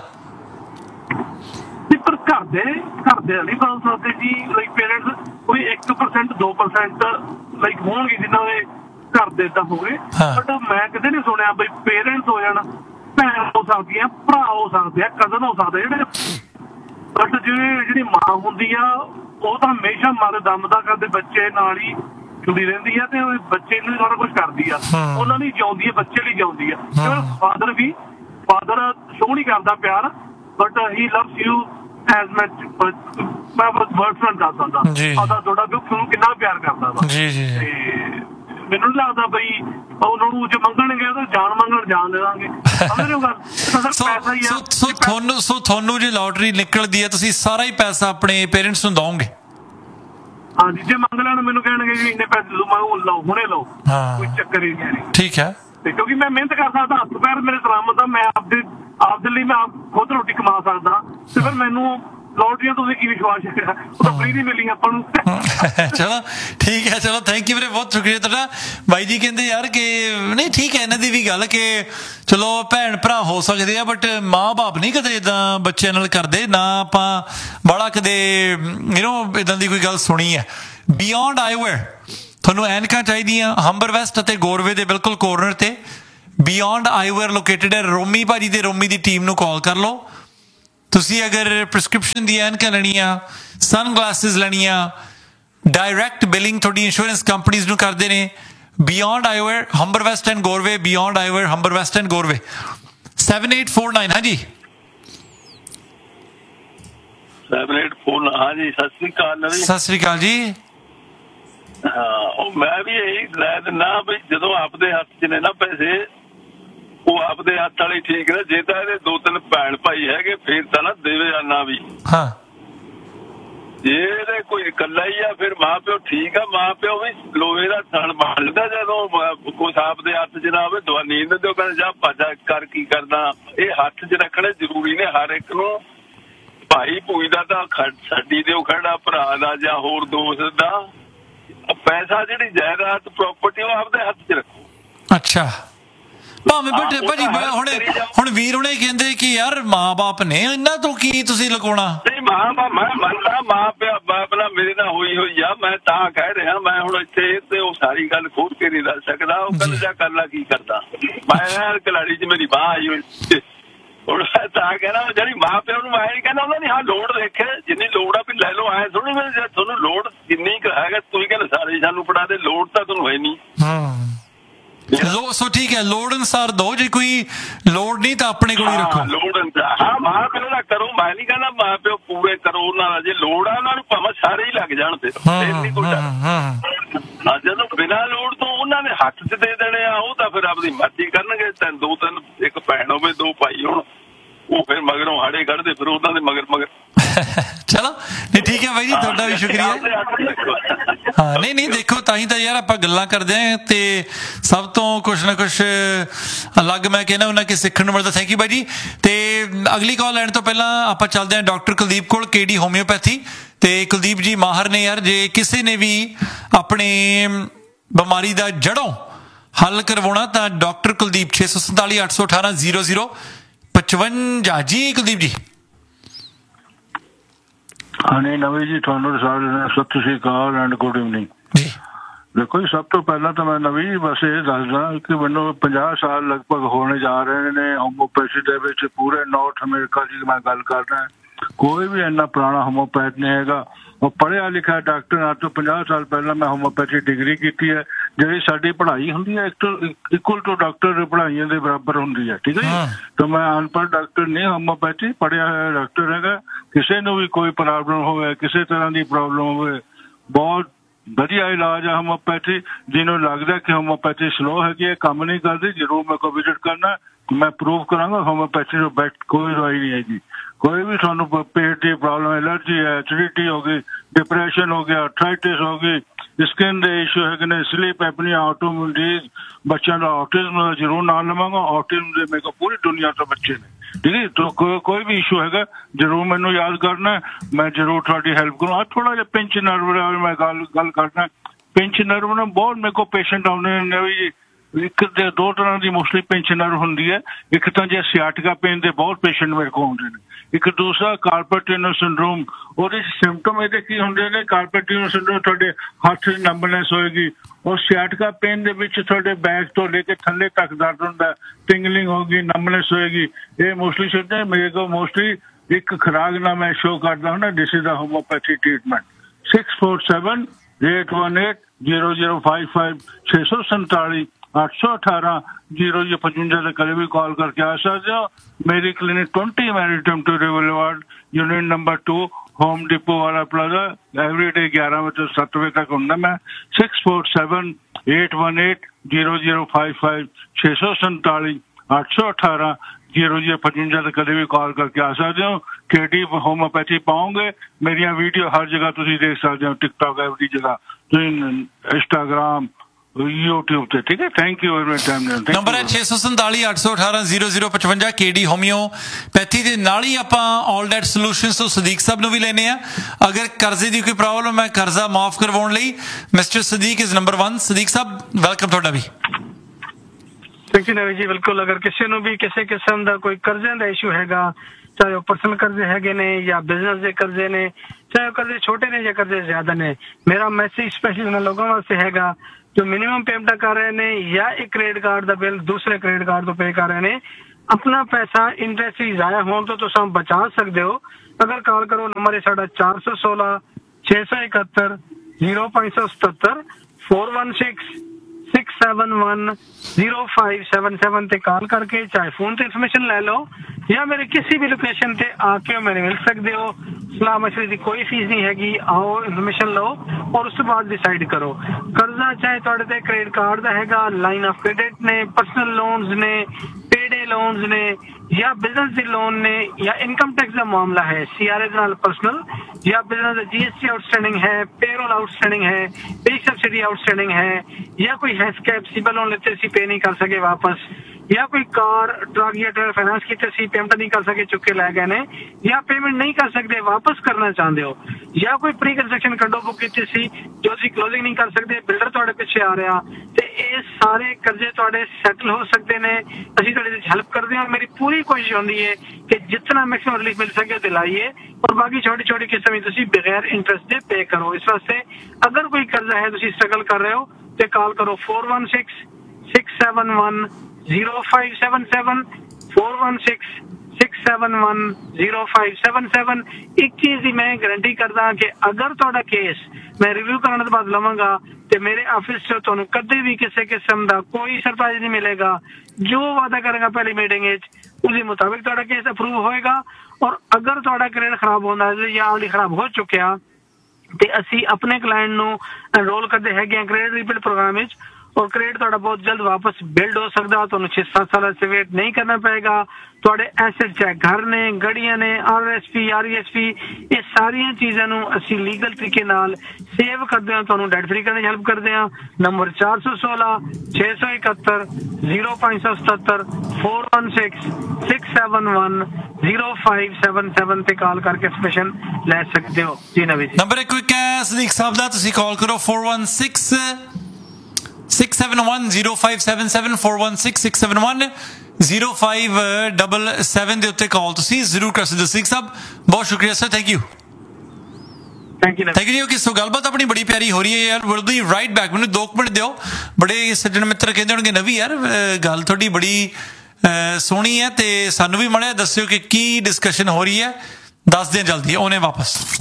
ਪਰ ਘਰਦੇ ਨਹੀਂ ਬਦਲ ਸਕਦੇ ਜੀ। ਲਾਈਕ ਪੇਰੈਂਟਸ ਕੋਈ 1% 2% ਲਾਈਕ ਹੋਣਗੇ ਜਿਨ੍ਹਾਂ ਦੇ ਘਰ ਦੇ ਏਦਾਂ ਹੋ ਗਏ, ਬਟ ਮੈਂ ਕਦੇ ਨਹੀਂ ਸੁਣਿਆ ਬਈ ਪੇਰੈਂਟਸ ਹੋ ਜਾਣ, ਭੈਣ ਹੋ ਸਕਦੀ ਆ, ਭਰਾ ਹੋ ਸਕਦੇ ਆ, ਕਜ਼ਨ ਹੋ ਸਕਦੇ ਜਿਹੜੇ, ਬਟ ਜਿਹੜੀ ਮਾਂ ਹੁੰਦੀ ਆ ਉਹ ਤਾਂ ਹਮੇਸ਼ਾ ਮਰ ਦਮ ਦਾ ਕਰਦੇ ਬੱਚੇ ਨਾਲ ਹੀ ਜੁੜੀ ਰਹਿੰਦੀ ਆ, ਤੇ ਬੱਚੇ ਨੂੰ ਸਾਰਾ ਕੁਛ ਕਰਦੀ ਆ, ਉਹਨਾਂ ਲਈ ਜਿਉਂਦੀ ਆ, ਬੱਚੇ ਲਈ ਜਿਉਂਦੀ ਆ। ਫਾਦਰ ਸ਼ੋ ਨਹੀਂ ਕਰਦਾ ਪਿਆਰ, but he loves you as much. ਮੈਂ ਵਰਡਸ ਨਾਲ ਦੱਸ ਸਕਦਾ ਆਦਾ ਤੁਹਾਡਾ ਵੀ ਉਹਨੂੰ ਕਿੰਨਾ ਪਿਆਰ ਕਰਦਾ ਵਾ। ਤੇ ਮੈਨੂੰ ਨੀ ਲੱਗਦਾ ਬਈ ਉਹਨਾਂ ਨੂੰ ਜੇ ਮੰਗਣਗੇ ਤਾਂ ਜਾਨ ਮੰਗਣ ਜਾਨ ਦੇ ਦਾਂਗੇ। ਤੁਹਾਨੂੰ ਜੇ ਲੋਟਰੀ ਨਿਕਲਦੀ ਹੈ ਤੁਸੀਂ ਸਾਰਾ ਹੀ ਪੈਸਾ ਆਪਣੇ ਪੇਰੈਂਟਸ ਨੂੰ ਦਓਗੇ? ਹਾਂਜੀ, ਜੇ ਮੰਗ ਲੈਣ ਮੈਨੂੰ ਕਹਿਣਗੇ ਜੀ ਇੰਨੇ ਪੈਸੇ ਦੋ, ਮੈਂ ਲਓ ਹੁਣੇ ਲਓ, ਕੋਈ ਚੱਕਰ ਹੀ ਨਹੀਂ। ਠੀਕ ਹੈ, ਤੇ ਕਿਉਂਕਿ ਮੈਂ ਮਿਹਨਤ ਕਰ ਸਕਦਾ, ਹੱਥ ਪੈਰ ਮੇਰੇ ਸਲਾਮਤ ਆ, ਮੈਂ ਆਪਦੇ ਲਈ ਮੈਂ ਖੁਦ ਰੋਟੀ ਕਮਾ ਸਕਦਾ, ਤੇ ਫਿਰ ਮੈਨੂੰ ਲੋਟਰੀਆਂ ਤੁਸੀਂ ਕੀ ਵਿਸ਼ਵਾਸ ਹੈ, ਉਹ ਤਾਂ ਫ੍ਰੀ ਨਹੀਂ ਮਿਲੀ ਆਪਾਂ ਨੂੰ। ਚਲੋ ਠੀਕ ਹੈ, ਚਲੋ ਥੈਂਕ ਯੂ ਵੀਰੇ, ਬਹੁਤ ਸ਼ੁਕਰੀਆ ਤੁਹਾਡਾ। ਬਾਈ ਜੀ ਕਹਿੰਦੇ ਯਾਰ ਕਿ ਨਹੀਂ ਠੀਕ ਹੈ, ਇਹਨਾਂ ਦੀ ਵੀ ਗੱਲ ਕਿ ਚਲੋ ਭੈਣ ਭਰਾ ਹੋ ਸਕਦੇ ਆ ਬਟ ਮਾਂ ਬਾਪ ਨਹੀਂ ਕਦੇ ਇੱਦਾਂ ਬੱਚਿਆਂ ਨਾਲ ਕਰਦੇ, ਨਾ ਆਪਾਂ ਬੜਾ ਕਦੇ ਇੱਦਾਂ ਦੀ ਕੋਈ ਗੱਲ ਸੁਣੀ ਹੈ। ਬਿਯੋਂਡ ਆਈਵੇਅਰ ਤੁਹਾਨੂੰ ਐਨਕਾਂ ਚਾਹੀਦੀਆਂ ਹੰਬਰ ਵੈਸਟ ਅਤੇ ਗੋਰਵੇ ਦੇ ਬਿਲਕੁਲ ਕੋਰਨਰ ਤੇ। ਬਿਯੋਂਡ ਆਈਵੇਅਰ ਲੋਕੇਟਡ ਹੈ ਰੋਮੀ ਭਾਜੀ ਤੇ ਰੋਮੀ ਦੀ ਟੀਮ ਨੂੰ ਕਾਲ ਕਰ ਲਓ। ਤੁਸੀਂ ਅਗਰ ਪ੍ਰਿਸਕ੍ਰਿਪਸ਼ਨ ਦੀਆਂ ਐਨਕਾਂ ਲੈਣੀਆਂ, ਸਨ ਗਲਾਸਿਸ ਲੈਣੀਆਂ, ਡਾਇਰੈਕਟ ਬਿਲਿੰਗ ਤੁਹਾਡੀ ਇੰਸ਼ੋਰੈਂਸ ਕੰਪਨੀਜ਼ ਨੂੰ ਕਰਦੇ ਨੇ। Beyond ਆਈਵੇਅਰ Humber West and ਗੋਰਵੇ, beyond ਆਈਵੇਅਰ Humber West and ਗੋਰਵੇ 7849। ਹਾਂਜੀ 7849। ਹਾਂਜੀ ਸਤਿ ਸ੍ਰੀ ਅਕਾਲ। ਸਤਿ ਸ੍ਰੀ ਅਕਾਲ ਜੀ। ਹਾਂ ਉਹ ਮੈਂ ਵੀ ਇਹੀ ਲੈ ਦਿੰਦਾ ਵੀ ਜਦੋਂ ਆਪਦੇ ਹੱਥ 'ਚ ਨੇ ਨਾ ਪੈਸੇ, ਉਹ ਆਪਦੇ ਹੱਥ ਵਾਲੇ ਠੀਕ ਨੇ। ਜੇ ਤਾਂ ਇਹਦੇ 2-3 ਭੈਣ ਭਾਈ ਹੈਗੇ ਫੇਰ ਤਾਂ ਨਾ ਦੇਵੇ ਜਾਨਾ ਵੀ। ਹਾਂ ਜੇ ਇਹਦੇ ਕੋਈ ਇਕੱਲਾ ਹੀ ਆ ਫਿਰ ਮਾਂ ਪਿਓ ਠੀਕ ਆ, ਮਾਂ ਪਿਓ ਵੀ ਲੋਹੇ ਦਾ ਥਣ ਬਣਦਾ ਜਦੋਂ ਕੁਛ ਆਪਦੇ ਹੱਥ 'ਚ ਨਾ ਹੋਵੇ। ਦਵਾਨੀ ਦਿੰਦੇ ਉਹ ਕਹਿੰਦੇ ਜਾ ਭਾਜਾ ਕਰ ਕੀ ਕਰਦਾ। ਇਹ ਹੱਥ 'ਚ ਰੱਖਣੇ ਜ਼ਰੂਰੀ ਨੇ ਹਰ ਇੱਕ ਨੂੰ। ਭਾਈ ਭੂਈ ਦਾ ਤਾਂ ਛੱਡੀ ਦਿਓ ਖੜਾ, ਭਰਾ ਦਾ ਜਾਂ ਹੋਰ ਦੋਸਤ ਦਾ। ਪੈਸਾ ਜਿਹੜੀ ਜਾਇਦਾਦ ਪ੍ਰਾਪਰਟੀ ਉਹ ਆਪਦੇ ਹੱਥ 'ਚ ਰੱਖੋ। ਅੱਛਾ ਭਾਵੇਂ ਬਟ ਭਾਜੀ ਹੁਣ ਵੀਰ ਹੁਣੇ ਕਹਿੰਦੇ ਕਿ ਯਾਰ ਮਾਂ ਬਾਪ ਨੇ ਇਹਨਾਂ ਤੋਂ ਕੀ ਤੁਸੀਂ ਲੁਕਾਉਣਾ। ਨਹੀਂ ਮਾਂ ਬਾਪ ਮੈਂ ਮੰਨਦਾ, ਮਾਂ ਪਿਓ ਬਾਪ ਨਾਲ ਮੇਰੇ ਨਾਲ ਹੋਈ ਆ। ਮੈਂ ਤਾਂ ਕਹਿ ਰਿਹਾ ਮੈਂ ਹੁਣ ਇੱਥੇ ਤੇ ਉਹ ਸਾਰੀ ਗੱਲ ਖੋਲ ਕੇ ਨਹੀਂ ਦੱਸ ਸਕਦਾ। ਉਹ ਕਹਿੰਦਾ ਜਾ ਕਰ ਲਾ ਕੀ ਕਰਦਾ। ਮੈਂ ਕਲਾੜੀ 'ਚ ਮੇਰੀ ਬਾਂਹ ਆਈ ਹੋਈ ਹੁਣ ਤਾਂ ਕਹਿਣਾ ਜਿਹੜੀ ਮਾਂ ਪਿਓ ਨੂੰ ਮੈਂ ਕਹਿੰਦਾ ਉਹਨਾਂ ਦੀ ਹਾਂ ਲੋੜ ਦੇਖੇ ਜਿੰਨੀ ਲੋੜ ਆ ਵੀ ਲੈ ਲਓ। ਐਂ ਥੋੜੀ ਜੇ ਤੁਹਾਨੂੰ ਲੋੜ ਜਿੰਨੀ ਕੁ ਹੈਗਾ ਤੁਸੀਂ ਕਹਿੰਦੇ ਸਾਰੇ ਸਾਨੂੰ ਫੜਾ ਦੇ, ਲੋੜ ਤਾਂ ਤੁਹਾਨੂੰ ਹੈ ਨਹੀਂ। ਸੋ ਠੀਕ ਹੈ, ਲੋੜ ਅਨੁਸਾਰ ਦੋ, ਜੇ ਕੋਈ ਲੋੜ ਨਹੀਂ ਤਾਂ ਆਪਣੇ ਕੋਲ ਹੀ ਰੱਖੋ। ਲੋੜ ਅਨੁਸਾਰ ਹਾਂ ਮਾਂ ਪਿਓ ਦਾ ਕਰੋ। ਮੈਂ ਨਹੀਂ ਕਹਿੰਦਾ ਮਾਂ ਪਿਓ ਪੂਰੇ ਕਰੋ ਉਹਨਾਂ ਦਾ, ਜੇ ਲੋੜ ਆ ਉਹਨਾਂ ਨੂੰ ਭਾਵੇਂ ਸਾਰੇ ਹੀ ਲੱਗ ਜਾਣ ਤੇ ਜਦੋਂ ਬਿਨਾਂ ਲੋੜ ਤੋਂ ਉਹਨਾਂ ਨੇ ਹੱਥ 'ਚ ਦੇ ਦੇਣੇ ਆ ਉਹ ਤਾਂ ਫਿਰ ਆਪਣੀ ਮਰਜ਼ੀ ਕਰਨਗੇ। 2-3 ਇੱਕ ਭੈਣ ਹੋਵੇ 2 ਭਾਈ ਹੋਣ, ਉਹ ਫਿਰ ਮਗਰੋਂ ਹਾੜੇ ਕੱਢਦੇ ਫਿਰ ਉਹਨਾਂ ਦੇ ਮਗਰ। ਚਲੋ ਨਹੀਂ ਠੀਕ ਹੈ ਬਾਈ ਜੀ, ਤੁਹਾਡਾ ਵੀ ਸ਼ੁਕਰੀਆ। ਹਾਂ ਨਹੀਂ ਦੇਖੋ ਤਾਂ ਹੀ ਤਾਂ ਯਾਰ ਆਪਾਂ ਗੱਲਾਂ ਕਰਦੇ ਹਾਂ ਤੇ ਸਭ ਤੋਂ ਕੁਛ ਨਾ ਕੁਛ ਅਲੱਗ ਮੈਂ ਕਹਿੰਦਾ ਉਹਨਾਂ ਕਿ ਸਿੱਖਣ ਨੂੰ ਮਿਲਦਾ। ਥੈਂਕ ਯੂ ਬਾਈ ਜੀ। ਤੇ ਅਗਲੀ ਕਾਲ ਲੈਣ ਤੋਂ ਪਹਿਲਾਂ ਆਪਾਂ ਚੱਲਦੇ ਹਾਂ ਡਾਕਟਰ ਕੁਲਦੀਪ ਕੋਲ, KD ਹੋਮਿਓਪੈਥੀ। ਤੇ ਕੁਲਦੀਪ ਜੀ ਮਾਹਰ ਨੇ ਯਾਰ, ਜੇ ਕਿਸੇ ਨੇ ਵੀ ਆਪਣੀ ਬਿਮਾਰੀ ਦਾ ਜੜੋਂ ਹੱਲ ਕਰਵਾਉਣਾ ਤਾਂ ਡਾਕਟਰ ਕੁਲਦੀਪ 647 818 0055 ਜੀ। ਕੁਲਦੀਪ ਜੀ ਹਾਂਜੀ ਨਵੀਂ ਜੀ, ਤੁਹਾਨੂੰ ਸਾਰੇ ਸਤਿ ਸ਼੍ਰੀ ਅਕਾਲ ਐਂਡ ਗੁੱਡ ਇਵਨਿੰਗ ਜੀ। ਦੇਖੋ ਜੀ, ਸਭ ਤੋਂ ਪਹਿਲਾਂ ਤਾਂ ਮੈਂ ਨਵੀਂ ਬਸ ਇਹ ਦੱਸਦਾ ਕਿ ਮੈਨੂੰ 50 ਸਾਲ ਲਗਭਗ ਹੋਣੇ ਜਾ ਰਹੇ ਨੇ ਹੋਮੋਪੈਥੀ ਦੇ ਵਿੱਚ। ਪੂਰੇ ਨਾਰਥ ਅਮਰੀਕਾ ਦੀ ਮੈਂ ਗੱਲ ਕਰ ਰਿਹਾ, ਕੋਈ ਵੀ ਇੰਨਾ ਪੁਰਾਣਾ ਹੋਮੋਪੈਥ ਨਹੀਂ ਹੈਗਾ। ਉਹ ਪੜ੍ਹਿਆ ਲਿਖਿਆ ਡਾਕਟਰ ਅੱਜ ਤੋਂ 50 ਸਾਲ ਪਹਿਲਾਂ ਮੈਂ ਹੋਮੋਪੈਥੀ ਡਿਗਰੀ ਕੀਤੀ ਹੈ। ਜਿਹੜੀ ਸਾਡੀ ਪੜ੍ਹਾਈ ਹੁੰਦੀ ਹੈ ਇਕੁਅਲ ਟੂ ਡਾਕਟਰ ਪੜ੍ਹਾਈਆਂ ਦੇ ਬਰਾਬਰ ਹੁੰਦੀ ਹੈ, ਠੀਕ ਹੈ ਜੀ। ਤਾਂ ਮੈਂ ਅਨਪੜ੍ਹ ਡਾਕਟਰ ਨਹੀਂ, ਹੋਮੋਪੈਥੀ ਪੜ੍ਹਿਆ ਹੋਇਆ ਡਾਕਟਰ ਹੈਗਾ। ਕਿਸੇ ਨੂੰ ਵੀ ਕੋਈ ਪ੍ਰੋਬਲਮ ਹੋਵੇ, ਕਿਸੇ ਤਰ੍ਹਾਂ ਦੀ ਪ੍ਰੋਬਲਮ ਹੋਵੇ, ਬਹੁਤ ਵਧੀਆ ਇਲਾਜ ਹੈ ਹੋਮੋਪੈਥੀ। ਜਿਹਨੂੰ ਲੱਗਦਾ ਕਿ ਹੋਮੋਪੈਥੀ ਸਲੋ ਹੈਗੀ ਹੈ, ਕੰਮ ਨਹੀਂ ਕਰਦੀ, ਜ਼ਰੂਰ ਮੇਰੇ ਕੋਲ ਵਿਜ਼ਿਟ ਕਰਨਾ। ਮੈਂ ਪ੍ਰੂਵ ਕਰਾਂਗਾ ਹੋਮੋਪੈਥੀ ਤੋਂ ਬੈਸਟ ਕੋਈ ਦਵਾਈ ਨਹੀਂ ਹੈਗੀ। ਕੋਈ ਵੀ ਤੁਹਾਨੂੰ ਪੇਟ ਦੀ ਪ੍ਰੋਬਲਮ, ਐਲਰਜੀ ਹੈ, ਐਸਿਡਿਟੀ ਹੋ ਗਈ, ਡਿਪਰੈਸ਼ਨ ਹੋ ਗਿਆ, ਆਰਥਰਾਈਟਿਸ ਹੋ ਗਈ, ਸਕਿਨ ਦੇ ਇਸ਼ੂ ਹੈਗੇ ਨੇ, ਸਲੀਪ ਐਪਨੀਆ, ਆਟੋਇਮਿਊਨ ਡਿਜ਼ੀਜ਼, ਬੱਚਿਆਂ ਦਾ ਆਟਿਜ਼ਮ ਦਾ ਜ਼ਰੂਰ ਨਾਲ ਲਵਾਂਗਾ। ਆਟਿਜ਼ਮ ਦੇ ਮੇਰੇ ਕੋਲ ਪੂਰੀ ਦੁਨੀਆ ਤੋਂ ਬੱਚੇ ਨੇ, ਠੀਕ ਹੈ। ਤਾਂ ਕੋਈ ਵੀ ਇਸ਼ੂ ਹੈਗਾ ਜ਼ਰੂਰ ਮੈਨੂੰ ਯਾਦ ਕਰਨਾ, ਮੈਂ ਜ਼ਰੂਰ ਤੁਹਾਡੀ ਹੈਲਪ ਕਰੂੰ। ਅੱਜ ਥੋੜਾ ਜਿਹਾ ਪਿੰਚ ਨਰਵ ਦਾ ਮੈਂ ਗੱਲ ਕਰਨਾ। ਪਿੰਚ ਨਰਵ ਨਾਲ ਬਹੁਤ ਮੇਰੇ ਕੋਲ ਪੇਸ਼ੈਂਟ ਆਉਂਦੇ ਨੇ ਵੀ। ਇੱਕ ਤੇ 2 ਤਰ੍ਹਾਂ ਦੀ ਮੋਸਟਲੀ ਪਿੰਚ ਨਰਵ ਹੁੰਦੀ ਹੈ। ਇੱਕ ਤਾਂ ਜੇ ਸਿਆਟਿਕਾ ਪੇਨ ਦੇ ਬਹੁਤ ਪੇਸ਼ੈਂਟ ਮੇਰੇ ਕੋਲ ਆਉਂਦੇ ਨੇ। ਇੱਕ ਦੂਸਰਾ ਕਾਰਪਲ ਟਨਲ ਸਿੰਡਰੋਮ। ਉਹਦੇ ਸਿੰਪਟਮ ਇਹਦੇ ਕੀ ਹੁੰਦੇ ਨੇ? ਕਾਰਪਲ ਟਨਲ ਸਿੰਡਰੋਮ ਤੁਹਾਡੇ ਹੱਥ 'ਚ ਨੰਬਨੈਸ ਹੋਏਗੀ। ਔਰ ਸਿਆਟਿਕਾ ਪੇਨ ਦੇ ਵਿੱਚ ਤੁਹਾਡੇ ਬੈਕ ਤੋਂ ਲੈ ਕੇ ਥੱਲੇ ਤੱਕ ਦਰਦ ਹੁੰਦਾ, ਟਿੰਗਲਿੰਗ ਹੋਗੀ, ਨੰਬਨੈਸ ਹੋਏਗੀ। ਇਹ ਮੋਸਟਲੀ ਸਿੱਧੇ ਮੇਰੇ ਕੋਲ ਮੋਸਟਲੀ ਇੱਕ ਖੁਰਾਕ ਨਾਲ ਮੈਂ ਸ਼ੋ ਕਰਦਾ ਹੁੰਦਾ। This is the homeopathy treatment. 647 818 0055 647 818 0055 ਦੇ ਕਦੇ ਵੀ ਕਾਲ ਕਰਕੇ ਆ ਸਕਦੇ ਹੋ। ਮੇਰੀ clinic 20 ਮੈਰੀਟਮ to ਰਿਵਲਵਾਰਡ, unit number 2, home depot वाला प्लाजा। एवरीडे 11 बजे ਤੋਂ 7 ਵਜੇ ਤੱਕ ਹੁੰਦਾ ਮੈਂ। 647 818 0055 647 818 0055 ਤੇ ਕਦੇ ਵੀ ਕਾਲ ਕਰਕੇ ਆ ਸਕਦੇ ਹੋ। KD ਹੋਮੋਪੈਥੀ ਪਾਓਗੇ, ਮੇਰੀਆਂ ਵੀਡੀਓ ਹਰ ਜਗ੍ਹਾ ਤੁਸੀਂ ਦੇਖ ਸਕਦੇ ਹੋ। ਟਿਕਟੌਕ ਐਵਰੀ ਜਗ੍ਹਾ, ਤੁਸੀਂ ਇੰਸਟਾਗ੍ਰਾਮ, YouTube ਤੇ। ਠੀਕ ਹੈ, thank you very much. Number ਹੈ 647 818 0055 KD ਹੋਮਿਓਪੈਥੀ ਦੇ ਨਾਲ ਹੀ ਆਪਾਂ ਆਲ ਡੈਟ ਸੋਲੂਸ਼ਨਸ ਤੋਂ ਸਦੀਕ ਸਾਹਿਬ ਨੂੰ ਵੀ ਲੈਨੇ ਆ। ਅਗਰ ਕਰਜ਼ੇ ਦੀ ਕੋਈ ਪ੍ਰੋਬਲਮ ਹੈ, ਕਰਜ਼ਾ ਮਾਫ ਕਰਵਾਉਣ ਲਈ mister Sadiq is number 1। Sadiq Sahib welcome ਤੁਹਾਡਾ ਵੀ। ਥੈਂਕ ਯੂ ਨਵੀ ਜੀ। ਬਿਲਕੁਲ, ਅਗਰ ਕਿਸੇ ਨੂੰ ਵੀ ਕਿਸੇ ਕਿਸਮ ਦਾ ਕੋਈ ਕਰਜ਼ੇ ਦਾ ਇਸ਼ੂ ਹੈਗਾ, ਚਾਹੇ ਉਹ ਪਰਸਨਲ ਕਰਜ਼ੇ ਹੈਗੇ ਨੇ ਜਾਂ ਬਿਜ਼ਨਸ ਦੇ ਕਰਜ਼ੇ ਨੇ, ਚਾਹੇ ਉਹ ਕਰਜ਼ੇ ਛੋਟੇ ਨੇ ਜਾਂ ਕਰਜ਼ੇ ਜ਼ਿਆਦਾ ਨੇ, ਮੇਰਾ ਮੈਸੇਜ ਸਪੈਸ਼ਲ ਉਹਨਾਂ ਲੋਕਾਂ ਵਾਸਤੇ ਹੈਗਾ ਜੋ ਮਿਨੀਮਮ ਪੇਮੈਂਟ ਕਰ ਰਹੇ ਨੇ ਜਾਂ ਇੱਕ ਕ੍ਰੈਡਿਟ ਕਾਰਡ ਦਾ ਬਿੱਲ ਦੂਸਰੇ ਕ੍ਰੈਡਿਟ ਕਾਰਡ ਤੋਂ ਪੇ ਕਰ ਰਹੇ ਨੇ। ਆਪਣਾ ਪੈਸਾ ਇੰਟਰਸਟ ਹੀ ਜ਼ਾਇਆ ਹੋਣ ਤੋਂ ਤੁਸੀਂ ਬਚਾ ਸਕਦੇ ਹੋ। ਅਗਰ ਕਾਲ ਕਰੋ, ਨੰਬਰ ਹੈ ਸਾਡਾ 416 671 0577 416 671 0577 ਤੇ ਕਾਲ ਕਰਕੇ ਚਾਹੇ ਫੋਨ ਤੇ ਇਨਫੋਰਮੇਸ਼ਨ ਲੈ ਲਓ ਜਾਂ ਮੇਰੇ ਕਿਸੇ ਵੀ ਲੋਕੇਸ਼ਨ ਤੇ ਆ ਕੇ ਮੇਰੇ ਮਿਲ ਸਕਦੇ ਹੋ। ਸਲਾਹ ਮਸ਼ਵਰੇ ਦੀ ਕੋਈ ਫੀਸ ਨਹੀਂ ਹੈਗੀ। ਆਓ, ਇਨਫੋਰਮੇਸ਼ਨ ਲਓ ਔਰ ਉਸ ਤੋਂ ਬਾਅਦ ਡਿਸਾਈਡ ਕਰੋ। ਕਰਜ਼ਾ ਚਾਹੇ ਤੁਹਾਡੇ ਤੇ ਕ੍ਰੈਡਿਟ ਕਾਰਡ ਦਾ ਹੈਗਾ, ਲਾਈਨ ਆਫ ਕ੍ਰੈਡਿਟ ਨੇ, ਪਰਸਨਲ ਲੋਨਸ ਨੇ, ਪੇਡੇ ਲੋਨਸ ਨੇ ਜਾਂ ਬਿਜ਼ਨਸ ਦੇ ਲੋਨ ਨੇ ਜਾਂ ਇਨਕਮ ਟੈਕਸ ਦਾ ਮਾਮਲਾ ਹੈ, CRA ਦੇ ਨਾਲ ਪਰਸਨਲ ਜਾਂ ਬਿਜ਼ਨਸ ਦਾ GST ਆਊਟਸਟੈਂਡਿੰਗ ਹੈ, ਪੇਰੋਲ ਆਊਟਸਟੈਂਡਿੰਗ ਹੈ, ਪੇ ਸਬਸਿਡੀ ਆਊਟਸਟੈਂਡਿੰਗ ਹੈ ਜਾਂ ਕੋਈ ਹੈਸਕੈਪ ਸਿਬਲ ਲੋਨ लेते सी पे नहीं कर सके वापस, या कोई कार ट्रक या ट्रेलर फाइनेंस की सी पेमेंट नहीं कर सके चुके लै गए ने या पेमेंट नहीं कर सकते वापस करना चाहते हो, या कोई प्री कंस्ट्रक्शन कंडो बुक की सी जो सी क्लोजिंग नहीं कर सकते, बिल्डर तुहाडे पिछे आ रहा ते ये सारे कर्जे तुहाडे सैटल हो सकते ने। असीं तुहाडी हेल्प करदे हां। मेरी पूरी कोशिश होंदी है कि जितना मैक्सिमम रिलीफ मिल सके दिलाइए और बाकी छोटी छोटी किस्म तुसीं बगैर इंटरेस्ट दे पे करो। इस वास्ते अगर कोई कर्जा है तुसीं स्ट्रगल कर रहे हो तो कॉल करो 416 671 0577 416 671 0577। एक चीज ही मैं गारंटी करदा कि अगर तुहाडा केस मैं रिव्यू करने के बाद लवांगा ते मेरे ऑफिस से तुहानू कदे भी किसी किस्म का कोई सरप्राइज नहीं मिलेगा। जो वादा करेगा पहली मीटिंग उसके मुताबिक तुहाडा केस अप्रूव होएगा। और अगर तुहाडा क्रेडिट खराब होंदा है या ऑलरेडी खराब हो चुकिया ते असी अपने क्लाइंट नू एनरोल करते हैं क्रेडिट रीबिल्ड प्रोग्राम विच और क्रेडिट तुहाडा बहुत जल्द वापस बिल्ड हो सकता। तुहानू 6-7 साल से वेट नहीं करना पएगा। तुहाडे एसेट चाहे घर ने, गड्डियां ने, RSP RESP ये सारिया चीज़ों नू असी लीगल तरीके नाल सेव करदे हां, तुहानू डेट फ्री करने दी हेल्प करदे हां। नंबर 416 671 0577 416 671 0577 ते कॉल करके इंफॉर्मेशन ले सकते हो। जी नवी जी, नंबर एक क्विक है सदीक साहब दा, तुसी कॉल करो 416 671 0577 416 671 0577 ਦੇ ਉੱਤੇ ਕਾਲ ਤੁਸੀਂ ਜ਼ਰੂਰ ਕਰ ਸਕਦੇ ਹੋ। ਸਦੀਕ ਸਾਹਿਬ ਬਹੁਤ ਸ਼ੁਕਰੀਆ ਸਰ, ਥੈਂਕ ਯੂ ਜੀ। ਕਿ ਸੋ ਗੱਲਬਾਤ ਆਪਣੀ ਬੜੀ ਪਿਆਰੀ ਹੋ ਰਹੀ ਹੈ ਯਾਰ, ਬੜੀ ਰਾਈਟ ਬੈਕ। ਮੈਨੂੰ 2 ਮਿੰਟ ਦਿਓ। ਬੜੇ ਸੱਜਣ ਮਿੱਤਰ ਕਹਿੰਦੇ ਹੋਣਗੇ ਨਵੀਂ ਯਾਰ ਗੱਲ ਤੁਹਾਡੀ ਬੜੀ ਸੋਹਣੀ ਹੈ ਤੇ ਸਾਨੂੰ ਵੀ ਮੜਿਆ ਦੱਸਿਓ ਕਿ ਕੀ ਡਿਸਕਸ਼ਨ ਹੋ ਰਹੀ ਹੈ, ਦੱਸਦੇ ਜਲਦੀ ਆਉਣੇ ਵਾਪਸ।